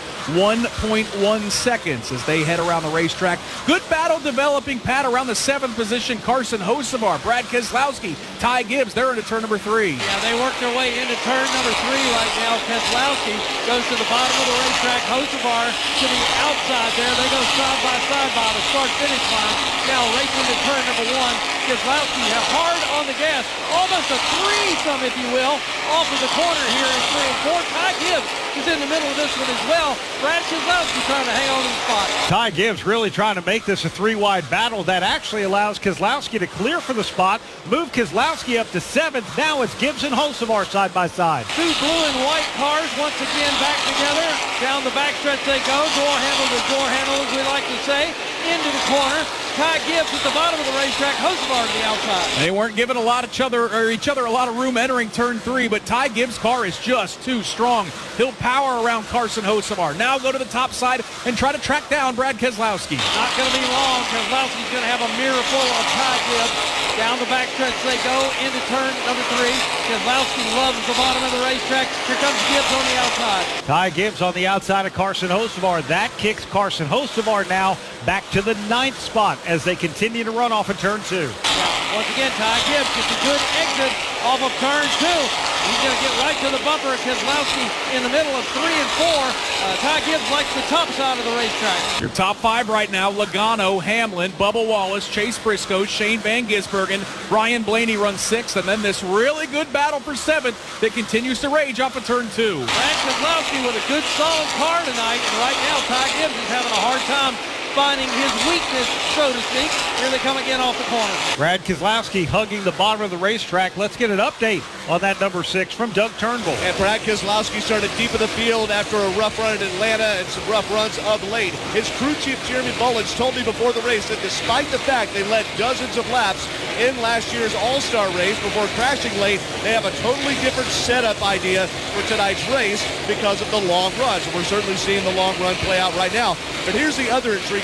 1.1 seconds as they head around the racetrack. Good battle developing, Pat, around the 7th position. Carson Hocevar, Brad Keselowski, Ty Gibbs, they're into turn number 3. Yeah, they work their way into turn number 3 right now. Keselowski goes to the bottom of the racetrack. Hocevar to the outside there. They go side by the start-finish line. Now racing to turn number 1. Keselowski hard on the gas. Almost a threesome, if you will, off of the corner here in 3 and 4. Ty Gibbs is in the middle of this one as well. Brad Keselowski trying to hang on to the spot. Ty Gibbs really trying to make this a 3-wide battle. That actually allows Keselowski to clear for the spot, move Keselowski up to 7th. Now it's Gibbs and Hocevar side by side. 2 blue and white cars once again back together. Down the backstretch they go. Door handle to door handle, as we like to say. Into the corner. Ty Gibbs at the bottom of the racetrack. Hocevar to the outside. They weren't giving each other a lot of room entering turn 3, but Ty Gibbs' car is just too strong. He'll power around Carson Hocevar. Now go to the top side and try to track down Brad Keselowski. Not going to be long. Keselowski's going to have a mirror full of Ty Gibbs. Down the backstretch they go into turn number 3. Keselowski loves the bottom of the racetrack. Here comes Gibbs on the outside. Ty Gibbs on the outside of Carson Hocevar. That kicks Carson Hocevar now back to the 9th spot as they continue to run off of turn 2. Yeah, once again, Ty Gibbs gets a good exit off of turn 2. He's going to get right to the bumper of Keselowski in the middle of 3 and 4. Ty Gibbs likes the top side of the racetrack. Your top 5 right now: Logano, Hamlin, Bubba Wallace, Chase Briscoe, Shane Van Gisbergen, Ryan Blaney runs 6th, and then this really good battle for 7th that continues to rage off of turn 2. Brad Keselowski with a good solid car tonight, and right now Ty Gibbs is having a hard time finding his weakness, so to speak. Here they come again off the corner. Brad Keselowski hugging the bottom of the racetrack. Let's get an update on that number 6 from Doug Turnbull. And Brad Keselowski started deep in the field after a rough run in Atlanta and some rough runs of late. His crew chief, Jeremy Bullins, told me before the race that despite the fact they led dozens of laps in last year's All-Star race before crashing late, they have a totally different setup idea for tonight's race because of the long runs. We're certainly seeing the long run play out right now. But here's the other intriguing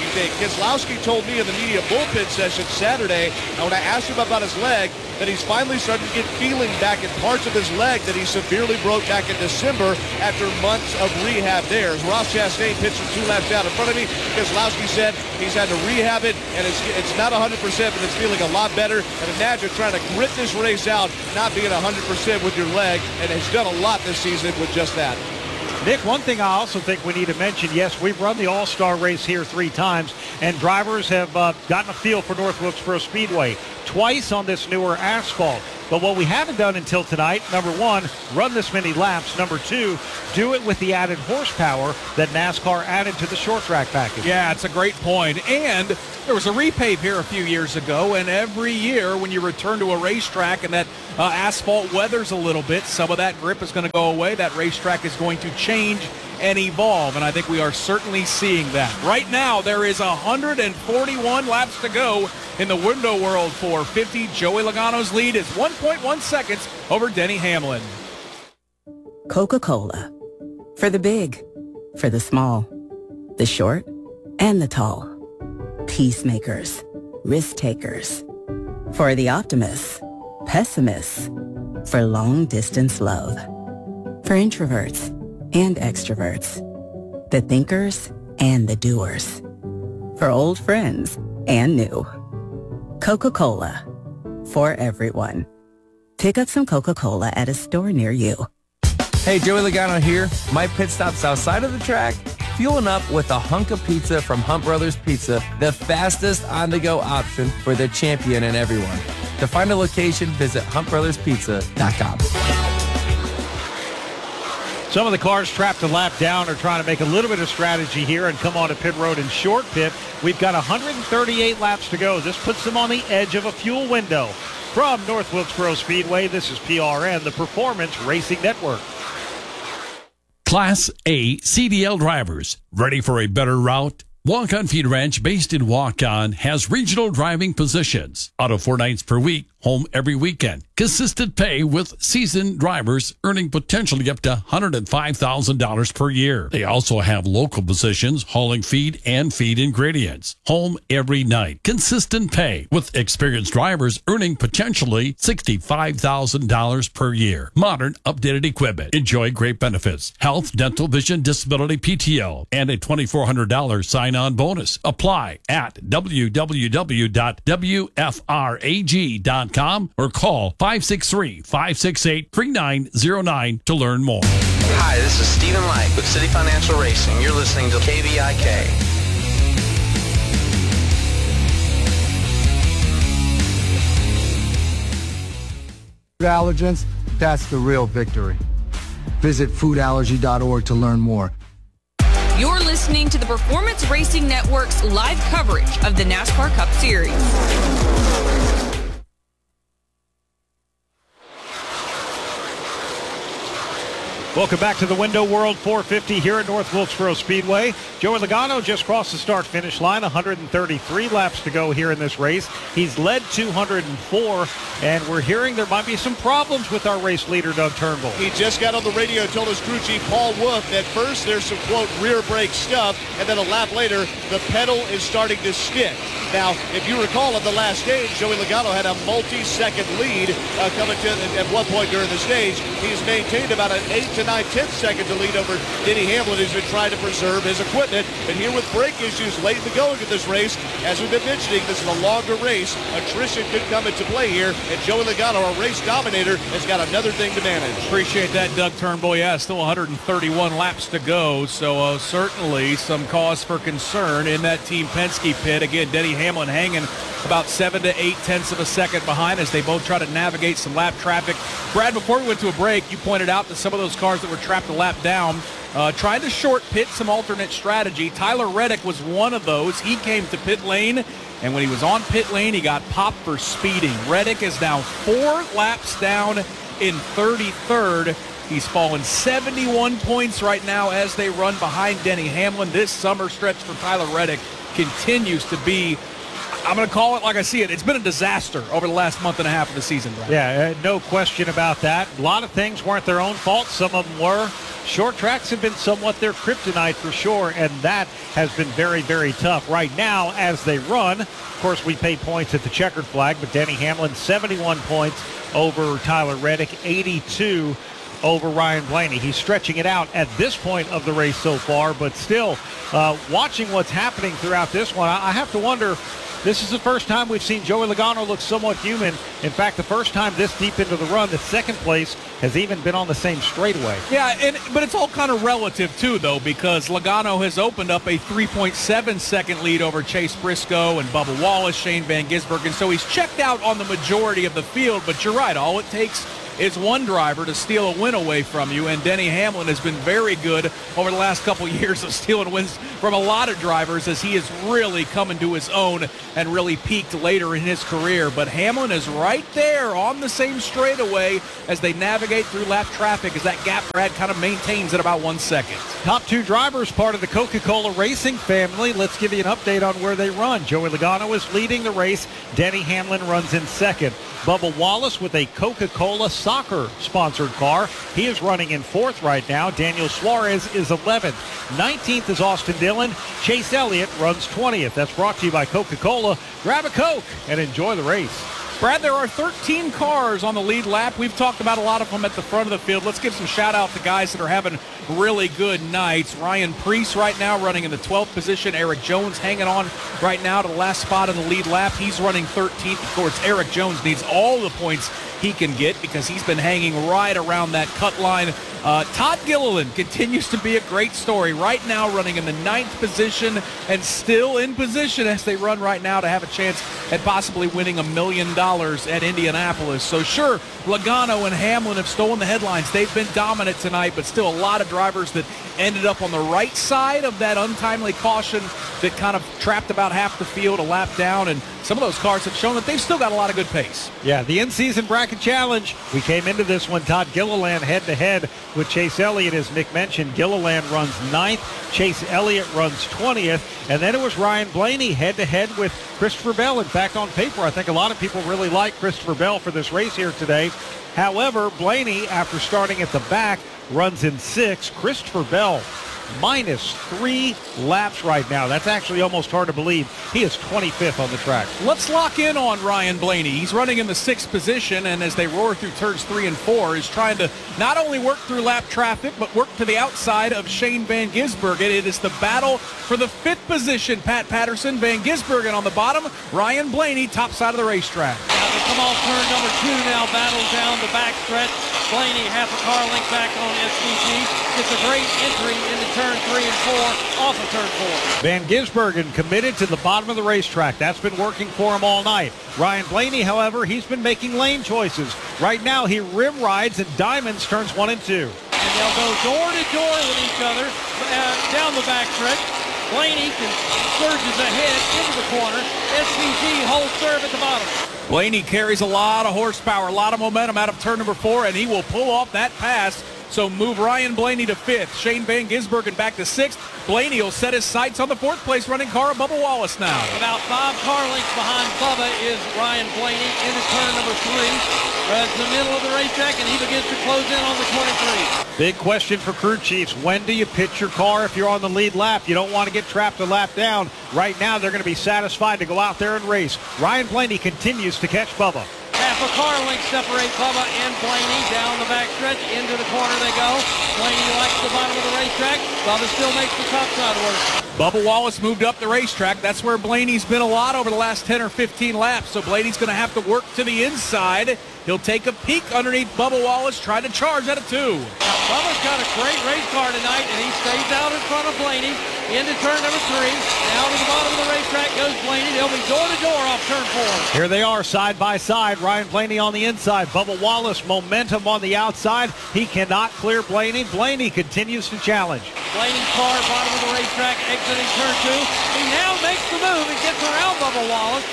you think? Keselowski told me in the media bullpen session Saturday, when I asked him about his leg, that he's finally starting to get feeling back in parts of his leg that he severely broke back in December after months of rehab there. As Ross Chastain pitched from 2 laps down in front of me, Keselowski said he's had to rehab it, and it's not 100%, but it's feeling a lot better. And imagine trying to grit this race out, not being 100% with your leg, and has done a lot this season with just that. Nick, one thing I also think we need to mention, yes, we've run the All-Star race here 3 times, and drivers have gotten a feel for North Wilkesboro Speedway twice on this newer asphalt. But what we haven't done until tonight, number 1, run this many laps. Number 2, do it with the added horsepower that NASCAR added to the short track package. Yeah, it's a great point. And there was a repave here a few years ago, and every year when you return to a racetrack and that asphalt weathers a little bit, some of that grip is going to go away. That racetrack is going to change and evolve, and I think we are certainly seeing that. Right now, there is 141 laps to go in the Window World 450. Joey Logano's lead is 1.1 seconds over Denny Hamlin. Coca-Cola. For the big, for the small, the short, and the tall. Peacemakers, risk takers. For the optimists, pessimists. For long-distance love. For introverts and extroverts. The thinkers and the doers. For old friends and new. Coca-Cola. For everyone. Pick up some Coca-Cola at a store near you. Hey, Joey Logano here. My pit stop's outside of the track, fueling up with a hunk of pizza from Hunt Brothers Pizza, the fastest on-the-go option for the champion and everyone. To find a location, visit huntbrotherspizza.com. Some of the cars trapped a lap down are trying to make a little bit of strategy here and come onto pit road in short pit. We've got 138 laps to go. This puts them on the edge of a fuel window. From North Wilkesboro Speedway, this is PRN, the Performance Racing Network. Class A CDL drivers, ready for a better route? Walk-On Feed Ranch, based in Walk-On, has regional driving positions. Auto 4 nights per week, home every weekend. Consistent pay with seasoned drivers earning potentially up to $105,000 per year. They also have local positions hauling feed and feed ingredients. Home every night. Consistent pay with experienced drivers earning potentially $65,000 per year. Modern, updated equipment. Enjoy great benefits. Health, dental, vision, disability, PTO, and a $2,400 sign-on bonus. Apply at www.wfrag.com or call 563-568-3909 to learn more. Hi, this is Stephen Light with City Financial Racing. You're listening to KVIK. Food allergens, that's the real victory. Visit foodallergy.org to learn more. You're listening to the Performance Racing Network's live coverage of the NASCAR Cup Series. Welcome back to the Window World 450 here at North Wilkesboro Speedway. Joey Logano just crossed the start-finish line. 133 laps to go here in this race. He's led 204, and we're hearing there might be some problems with our race leader, Doug Turnbull. He just got on the radio, told his crew chief, Paul Wolf, that first there's some, quote, rear brake stuff, and then a lap later, the pedal is starting to stick. Now, if you recall at the last stage, Joey Logano had a multi-second lead coming to at one point during the stage. He's maintained about an 8 to 9/10 second to lead over Denny Hamlin, who's been trying to preserve his equipment. And here with brake issues late in the going of this race, as we've been mentioning, this is a longer race. Attrition could come into play here, and Joey Logano, our race dominator, has got another thing to manage. Appreciate that, Doug Turnbull. Yeah, still 131 laps to go, so certainly some cause for concern in that Team Penske pit. Again, Denny Hamlin hanging about 7 to 8 tenths of a second behind as they both try to navigate some lap traffic. Brad, before we went to a break, you pointed out that some of those cars that were trapped a lap down trying to short pit, some alternate strategy. Tyler Reddick was one of those. He came to pit lane, and when he was on pit lane, he got popped for speeding. Reddick is now 4 laps down in 33rd. He's fallen 71 points right now as they run behind Denny Hamlin. This summer stretch for Tyler Reddick continues to be, I'm going to call it like I see it. It's been a disaster over the last month and a half of the season, Brian. Yeah, no question about that. A lot of things weren't their own fault. Some of them were. short tracks have been somewhat their kryptonite for sure, and that has been very, very tough. Right now, as they run, of course, we pay points at the checkered flag, but Denny Hamlin, 71 points over Tyler Reddick, 82 over Ryan Blaney. He's stretching it out at this point of the race so far, but still, watching what's happening throughout this one, I have to wonder, this is the first time we've seen Joey Logano look somewhat human. In fact, the first time this deep into the run that second place has even been on the same straightaway. Yeah, but it's all kind of relative, too, though, because Logano has opened up a 3.7-second lead over Chase Briscoe and Bubba Wallace, Shane Van Gisbergen. So he's checked out on the majority of the field, but you're right. All it takes is one driver to steal a win away from you, and Denny Hamlin has been very good over the last couple years of stealing wins from a lot of drivers as he has really come into his own and really peaked later in his career. But Hamlin is right there on the same straightaway as they navigate through lap traffic as that gap Brad kind of maintains at about 1 second. Top two drivers, part of the Coca-Cola Racing family. Let's give you an update on where they run. Joey Logano is leading the race. Denny Hamlin runs in second. Bubba Wallace with a Coca-Cola soccer sponsored car. He is running in fourth right now. Daniel Suarez is 11th. 19th is Austin Dillon. Chase Elliott runs 20th. That's brought to you by Coca-Cola. Grab a Coke and enjoy the race. Brad, there are 13 cars on the lead lap. We've talked about a lot of them at the front of the field. Let's give some shout out to guys that are having really good nights. Ryan Preece right now running in the 12th position. Eric Jones hanging on right now to the last spot in the lead lap. He's running 13th. Of course, Eric Jones needs all the points he can get because he's been hanging right around that cut line. Todd Gilliland continues to be a great story. Right now running in the 9th position and still in position as they run right now to have a chance at possibly winning $1 million at Indianapolis. So sure, Logano and Hamlin have stolen the headlines. They've been dominant tonight, but still a lot of drivers that ended up on the right side of that untimely caution that kind of trapped about half the field a lap down, and some of those cars have shown that they've still got a lot of good pace. Yeah, the in-season bracket challenge. We came into this one, Todd Gilliland head-to-head with Chase Elliott. As Nick mentioned, Gilliland runs 9th, Chase Elliott runs 20th, and then it was Ryan Blaney head-to-head with Christopher Bell. In fact, on paper, I think a lot of people really like Christopher Bell for this race here today. However, Blaney, after starting at the back, runs in 6th. Christopher Bell minus 3 laps right now. That's actually almost hard to believe. He is 25th on the track. Let's lock in on Ryan Blaney. He's running in the 6th position, and as they roar through turns 3 and 4, is trying to not only work through lap traffic, but work to the outside of Shane Van Gisbergen. It is the battle for the 5th position. Pat Patterson, Van Gisbergen on the bottom, Ryan Blaney top side of the racetrack. Now they come off turn number 2 now, battle down the backstretch. Blaney half a car length back on SVG. Gets a great entry into turn 3 and 4 off of turn 4. Van Gisbergen committed to the bottom of the racetrack. That's been working for him all night. Ryan Blaney, however, he's been making lane choices. Right now, he rim rides and diamonds turns 1 and 2. And they'll go door to door with each other down the backstretch. Blaney surges ahead into the corner. SVG holds serve at the bottom. Blaney carries a lot of horsepower, a lot of momentum out of turn number 4, and he will pull off that pass. So move Ryan Blaney to 5th. Shane Van Gisbergen back to 6th. Blaney will set his sights on the 4th place running car of Bubba Wallace now. About 5 car lengths behind Bubba is Ryan Blaney into turn number 3. Runs the middle of the racetrack, and he begins to close in on the 23. Big question for crew chiefs. When do you pitch your car if you're on the lead lap? You don't want to get trapped a lap down. Right now, they're going to be satisfied to go out there and race. Ryan Blaney continues to catch Bubba. Half a car length separate Bubba and Blaney. Down the backstretch, into the corner they go. Blaney likes the bottom of the racetrack. Bubba still makes the top side work. Bubba Wallace moved up the racetrack. That's where Blaney's been a lot over the last 10 or 15 laps. So Blaney's going to have to work to the inside. He'll take a peek underneath Bubba Wallace, try to charge at a 2. Now, Bubba's got a great race car tonight, and he stays out in front of Blaney. Into turn number 3. Now to the bottom of the racetrack goes Blaney. They'll be door to door off turn 4. Here they are side by side. Ryan Blaney on the inside. Bubba Wallace momentum on the outside. He cannot clear Blaney. Blaney continues to challenge. Blaney's car bottom of the racetrack exiting turn 2. He now makes the move and gets around Bubba Wallace.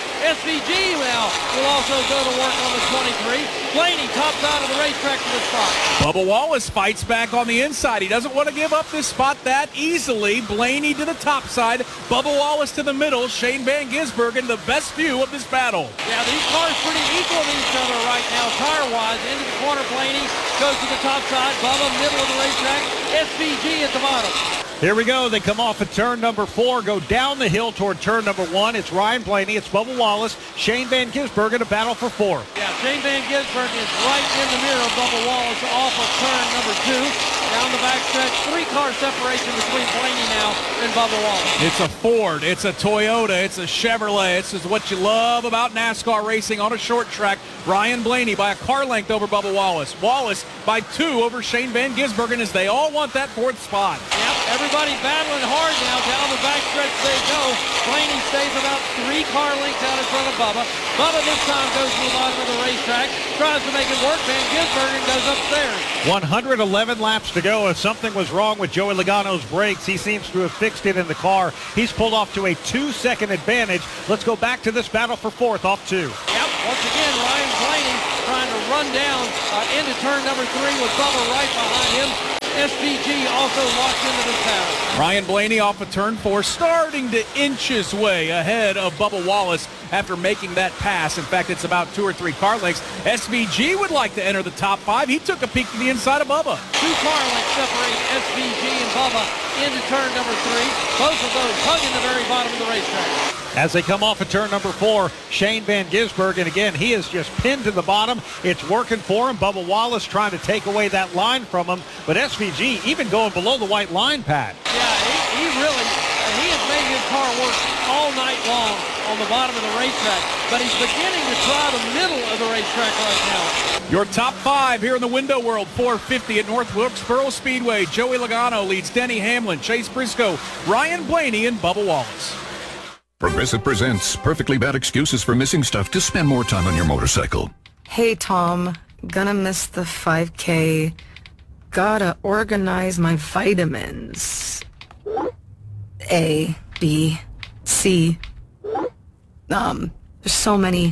SVG now will also go to work on the 23. Blaney tops out of the racetrack for the spot. Bubba Wallace fights back on the inside. He doesn't want to give up this spot that easily. Blaney to the top side. Bubba Wallace to the middle. Shane Van Gisbergen, the best view of this battle. Yeah, these cars pretty equal to each other right now, tire-wise. Into the corner, Blaney goes to the top side. Bubba, middle of the racetrack. SVG at the bottom. Here we go. They come off at turn number 4, go down the hill toward turn number 1. It's Ryan Blaney, it's Bubba Wallace, Shane Van Gisbergen, a battle for 4. Yeah, Shane Van Gisbergen is right in the mirror of Bubba Wallace off of turn number 2. Down the backstretch, 3-car separation between Blaney now and Bubba Wallace. It's a Ford, it's a Toyota, it's a Chevrolet. This is what you love about NASCAR racing on a short track. Ryan Blaney by a car length over Bubba Wallace. Wallace by 2 over Shane Van Gisbergen as they all want that 4th spot. Yep, everybody battling hard now. Down the backstretch they go. Blaney stays about 3 car lengths out in front of Bubba. Bubba this time goes to the bottom of the racetrack, tries to make it work. Van Gisbergen goes upstairs. 111 laps to go. If something was wrong with Joey Logano's brakes, he seems to have fixed it in the car. He's pulled off to a 2-second advantage. Let's go back to this battle for 4th off 2. Yep, once again, Ryan Blaney trying to run down into turn number 3 with Bubba right behind him. SVG also locked into this battle. Ryan Blaney off of turn 4, starting to inch his way ahead of Bubba Wallace after making that pass. In fact, it's about 2 or 3 car lengths. SVG would like to enter the top 5. He took a peek to the inside of Bubba. 2 car lengths separate SVG and Bubba into turn number 3. Both of those hugging the very bottom of the racetrack. As they come off of turn number 4, Shane Van Gisbergen, again, he is just pinned to the bottom. It's working for him. Bubba Wallace trying to take away that line from him. But SVG even going below the white line pad. Yeah, he has made his car work all night long on the bottom of the racetrack. But he's beginning to try the middle of the racetrack right now. Your top 5 here in the Window World 450 at North Wilkesboro Speedway. Joey Logano leads Denny Hamlin, Chase Briscoe, Ryan Blaney, and Bubba Wallace. Progressive presents perfectly bad excuses for missing stuff to spend more time on your motorcycle. Hey, Tom. Gonna miss the 5K. Gotta organize my vitamins. A, B, C. There's so many.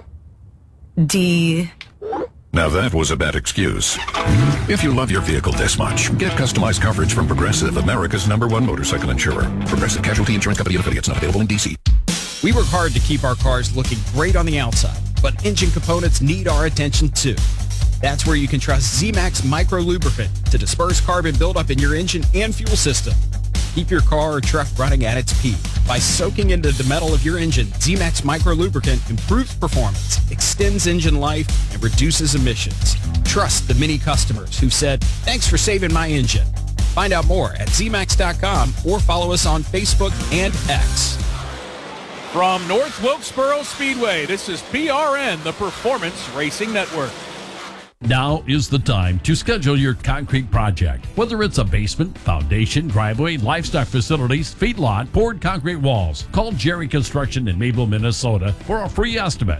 D. Now that was a bad excuse. If you love your vehicle this much, get customized coverage from Progressive, America's #1 motorcycle insurer. Progressive Casualty Insurance Company and affiliates, not available in D.C. We work hard to keep our cars looking great on the outside, but engine components need our attention too. That's where you can trust Z-Max Micro Lubricant to disperse carbon buildup in your engine and fuel system. Keep your car or truck running at its peak. By soaking into the metal of your engine, Z-Max Micro Lubricant improves performance, extends engine life, and reduces emissions. Trust the many customers who said, "Thanks for saving my engine." Find out more at zmax.com or follow us on Facebook and X. From North Wilkesboro Speedway, this is PRN, the Performance Racing Network. Now is the time to schedule your concrete project. Whether it's a basement, foundation, driveway, livestock facilities, feedlot, poured concrete walls. Call Jerry Construction in Maple, Minnesota for a free estimate.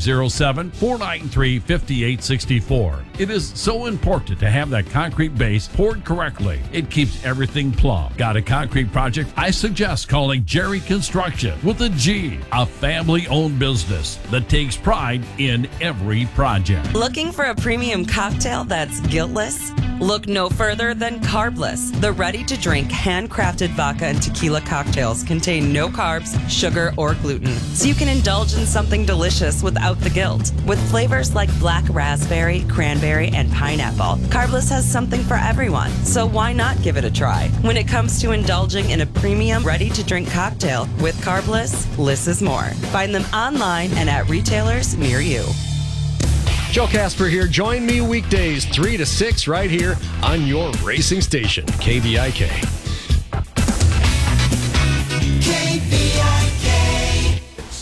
507-493-5864. It is so important to have that concrete base poured correctly. It keeps everything plumb. Got a concrete project? I suggest calling Jerry Construction with a G, a family-owned business that takes pride in every project. Looking for a premium cocktail that's guiltless? Look no further than Carbless. The ready-to-drink, handcrafted vodka and tequila cocktails contain no carbs, sugar, or gluten, so you can indulge in something delicious without the guilt. With flavors like black raspberry, cranberry, and pineapple, Carbless has something for everyone, so why not give it a try? When it comes to indulging in a premium, ready-to-drink cocktail with Carbless, less is more. Find them online and at retailers near you. Joe Casper here. Join me weekdays 3 to 6 right here on your racing station, KVIK. KVIK.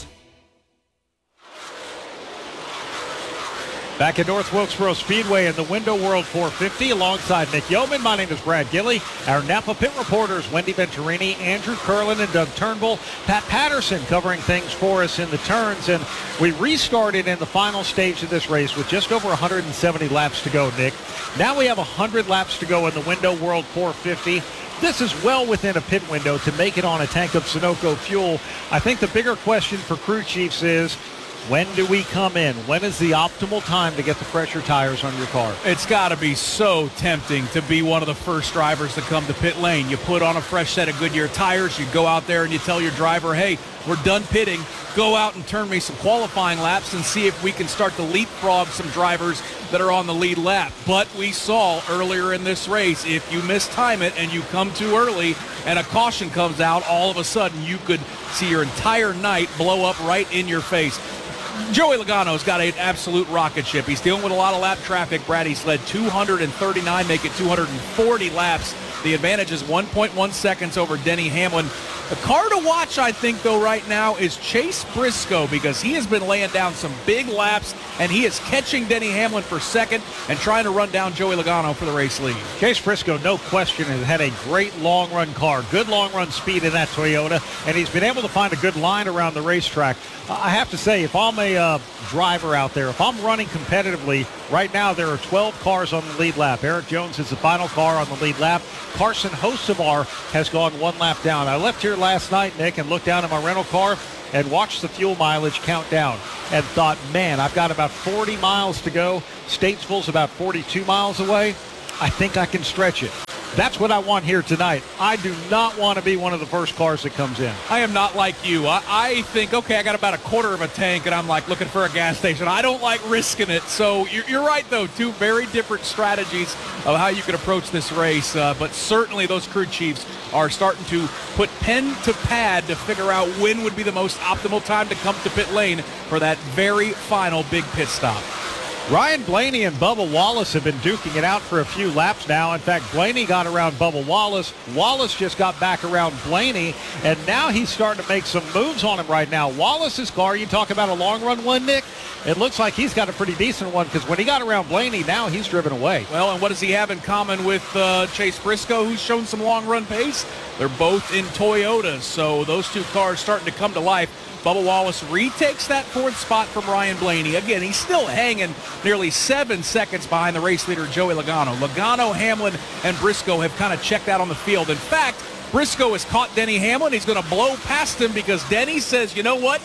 Back at North Wilkesboro Speedway in the Window World 450 alongside Nick Yeoman. My name is Brad Gilley. Our Napa Pit reporters, Wendy Venturini, Andrew Curlin, and Doug Turnbull. Pat Patterson covering things for us in the turns. And we restarted in the final stage of this race with just over 170 laps to go, Nick. Now we have 100 laps to go in the Window World 450. This is well within a pit window to make it on a tank of Sunoco fuel. I think the bigger question for crew chiefs is, When do we come in? When is the optimal time to get the fresher tires on your car? It's got to be so tempting to be one of the first drivers to come to pit lane. You put on a fresh set of Goodyear tires, you go out there and you tell your driver, hey, we're done pitting. Go out and turn me some qualifying laps and see if we can start to leapfrog some drivers that are on the lead lap. But we saw earlier in this race, if you mistime it and you come too early and a caution comes out, all of a sudden you could see your entire night blow up right in your face. Joey Logano's got an absolute rocket ship. He's dealing with a lot of lap traffic, Brad. He's led 239, make it 240 laps. The advantage is 1.1 seconds over Denny Hamlin. The car to watch, I think, though, right now is Chase Briscoe, because he has been laying down some big laps, and he is catching Denny Hamlin for second and trying to run down Joey Logano for the race lead. Chase Briscoe, no question, has had a great long-run car, good long-run speed in that Toyota, and he's been able to find a good line around the racetrack. I have to say, if I'm a driver out there, if I'm running competitively, right now there are 12 cars on the lead lap. Eric Jones is the final car on the lead lap. Carson Hocevar has gone one lap down. I left here last night, Nick, and looked down at my rental car and watched the fuel mileage count down and thought, man, I've got about 40 miles to go. Statesville's about 42 miles away. I think I can stretch it. That's what I want here tonight. I do not want to be one of the first cars that comes in. I am not like you. I think, okay, I got about a quarter of a tank, and I'm like looking for a gas station. I don't like risking it. So you're right, though. Two very different strategies of how you can approach this race. But certainly those crew chiefs are starting to put pen to pad to figure out when would be the most optimal time to come to pit lane for that very final big pit stop. Ryan Blaney and Bubba Wallace have been duking it out for a few laps now. In fact, Blaney got around Bubba Wallace. Wallace just got back around Blaney, and now he's starting to make some moves on him right now. Wallace's car, you talk about a long-run one, Nick, it looks like he's got a pretty decent one, because when he got around Blaney, now he's driven away. Well, and what does he have in common with Chase Briscoe, who's shown some long-run pace? They're both in Toyotas, so those two cars starting to come to life. Bubba Wallace retakes that fourth spot from Ryan Blaney. Again, he's still hanging nearly 7 seconds behind the race leader, Joey Logano. Logano, Hamlin, and Briscoe have kind of checked out on the field. In fact, Briscoe has caught Denny Hamlin. He's going to blow past him because Denny says, you know what,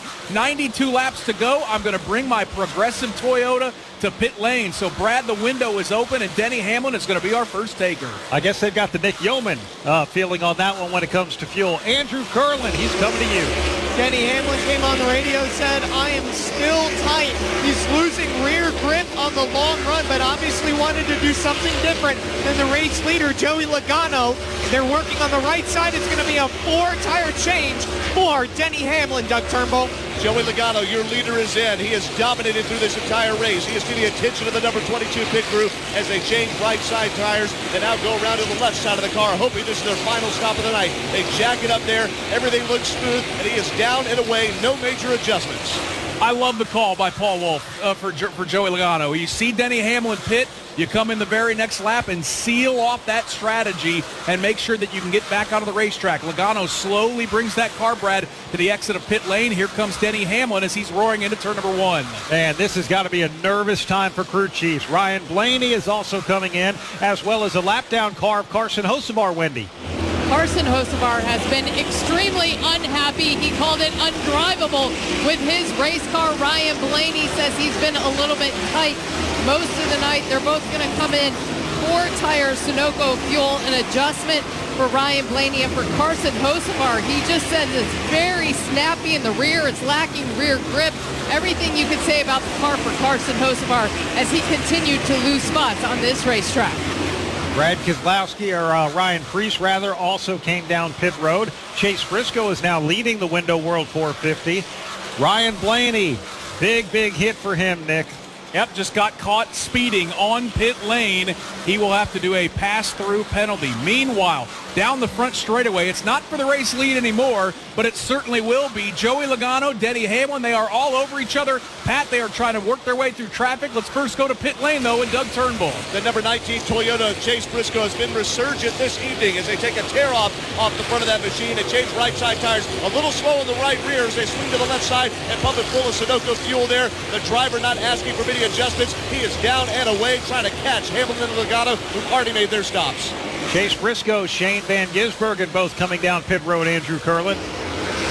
92 laps to go. I'm going to bring my Progressive Toyota to pit lane. So, Brad, the window is open, and Denny Hamlin is going to be our first taker. I guess they've got the Nick Yeoman feeling on that one when it comes to fuel. Andrew Curlin, he's coming to you. Denny Hamlin came on the radio, said, I am still tight. He's losing rear grip on the long run, but obviously wanted to do something different than the race leader, Joey Logano. They're working on the right side. It's going to be a 4-tire change for Denny Hamlin, Doug Turnbull. Joey Logano, your leader, is in. He has dominated through this entire race. He is to the attention of the number 22 pit crew as they change right side tires and now go around to the left side of the car, hoping this is their final stop of the night. They jack it up there. Everything looks smooth, and he is down and away. No major adjustments. I love the call by Paul Wolf for Joey Logano. You see Denny Hamlin pit, you come in the very next lap and seal off that strategy and make sure that you can get back onto the racetrack. Logano slowly brings that car, Brad, to the exit of pit lane. Here comes Denny Hamlin as he's roaring into turn number 1. And this has got to be a nervous time for crew chiefs. Ryan Blaney is also coming in, as well as a lap-down car of Carson Hocevar, Wendy. Carson Hocevar has been extremely unhappy. He called it undrivable with his race car. Ryan Blaney says he's been a little bit tight most of the night. They're both going to come in 4-tire Sunoco fuel, an adjustment for Ryan Blaney. And for Carson Hocevar, he just said it's very snappy in the rear. It's lacking rear grip. Everything you could say about the car for Carson Hocevar as he continued to lose spots on this racetrack. Brad Keselowski, or Ryan Preece, rather, also came down pit road. Chase Briscoe is now leading the Window World 450. Ryan Blaney, big hit for him, Nick. Yep, just got caught speeding on pit lane. He will have to do a pass-through penalty. Meanwhile, down the front straightaway, it's not for the race lead anymore, but it certainly will be. Joey Logano, Denny Hamlin, they are all over each other. Pat, they are trying to work their way through traffic. Let's first go to pit lane, though, and Doug Turnbull. The number 19 Toyota, Chase Briscoe, has been resurgent this evening as they take a tear off the front of that machine and change right side tires. A little slow in the right rear as they swing to the left side and pump it full of Sunoco fuel there. The driver not asking for many adjustments. He is down and away trying to catch Hamilton and Logano, who've already made their stops. Chase Briscoe, Shane Van Gisbergen both coming down pit road, Andrew Curlin.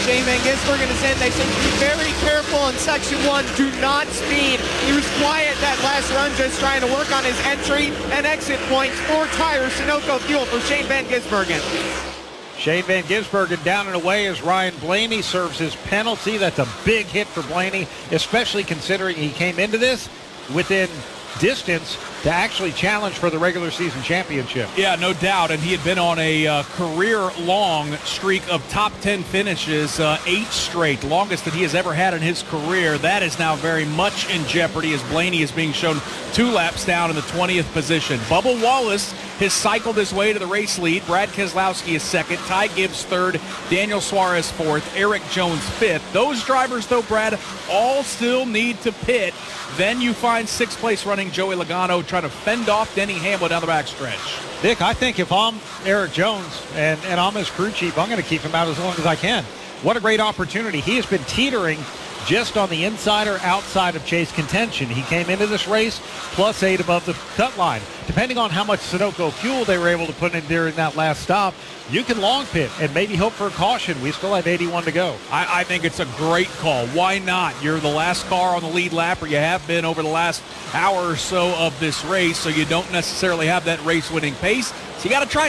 Shane Van Gisbergen is in. They said be very careful in Section 1. Do not speed. He was quiet that last run, just trying to work on his entry and exit points. 4 tires, Sunoco fuel for Shane Van Gisbergen. Shane Van Gisbergen down and away as Ryan Blaney serves his penalty. That's a big hit for Blaney, especially considering he came into this within distance to actually challenge for the regular season championship. Yeah, no doubt. And he had been on a career-long streak of top 10 finishes, 8 straight, longest that he has ever had in his career. That is now very much in jeopardy as Blaney is being shown 2 laps down in the 20th position. Bubba Wallace has cycled his way to the race lead. Brad Keselowski is second. Ty Gibbs third. Daniel Suarez fourth. Eric Jones fifth. Those drivers, though, Brad, all still need to pit. Then you find 6th place running Joey Logano trying to fend off Denny Hamlin down the backstretch. Dick, I think if I'm Eric Jones and I'm his crew chief, I'm going to keep him out as long as I can. What a great opportunity. He has been teetering just on the inside or outside of Chase contention. He came into this race plus 8 above the cut line. Depending on how much Sunoco fuel they were able to put in during that last stop, you can long pit and maybe hope for a caution. We still have 81 to go. I think it's a great call. Why not? You're the last car on the lead lap, or you have been over the last hour or so of this race, so you don't necessarily have that race-winning pace. So you got to try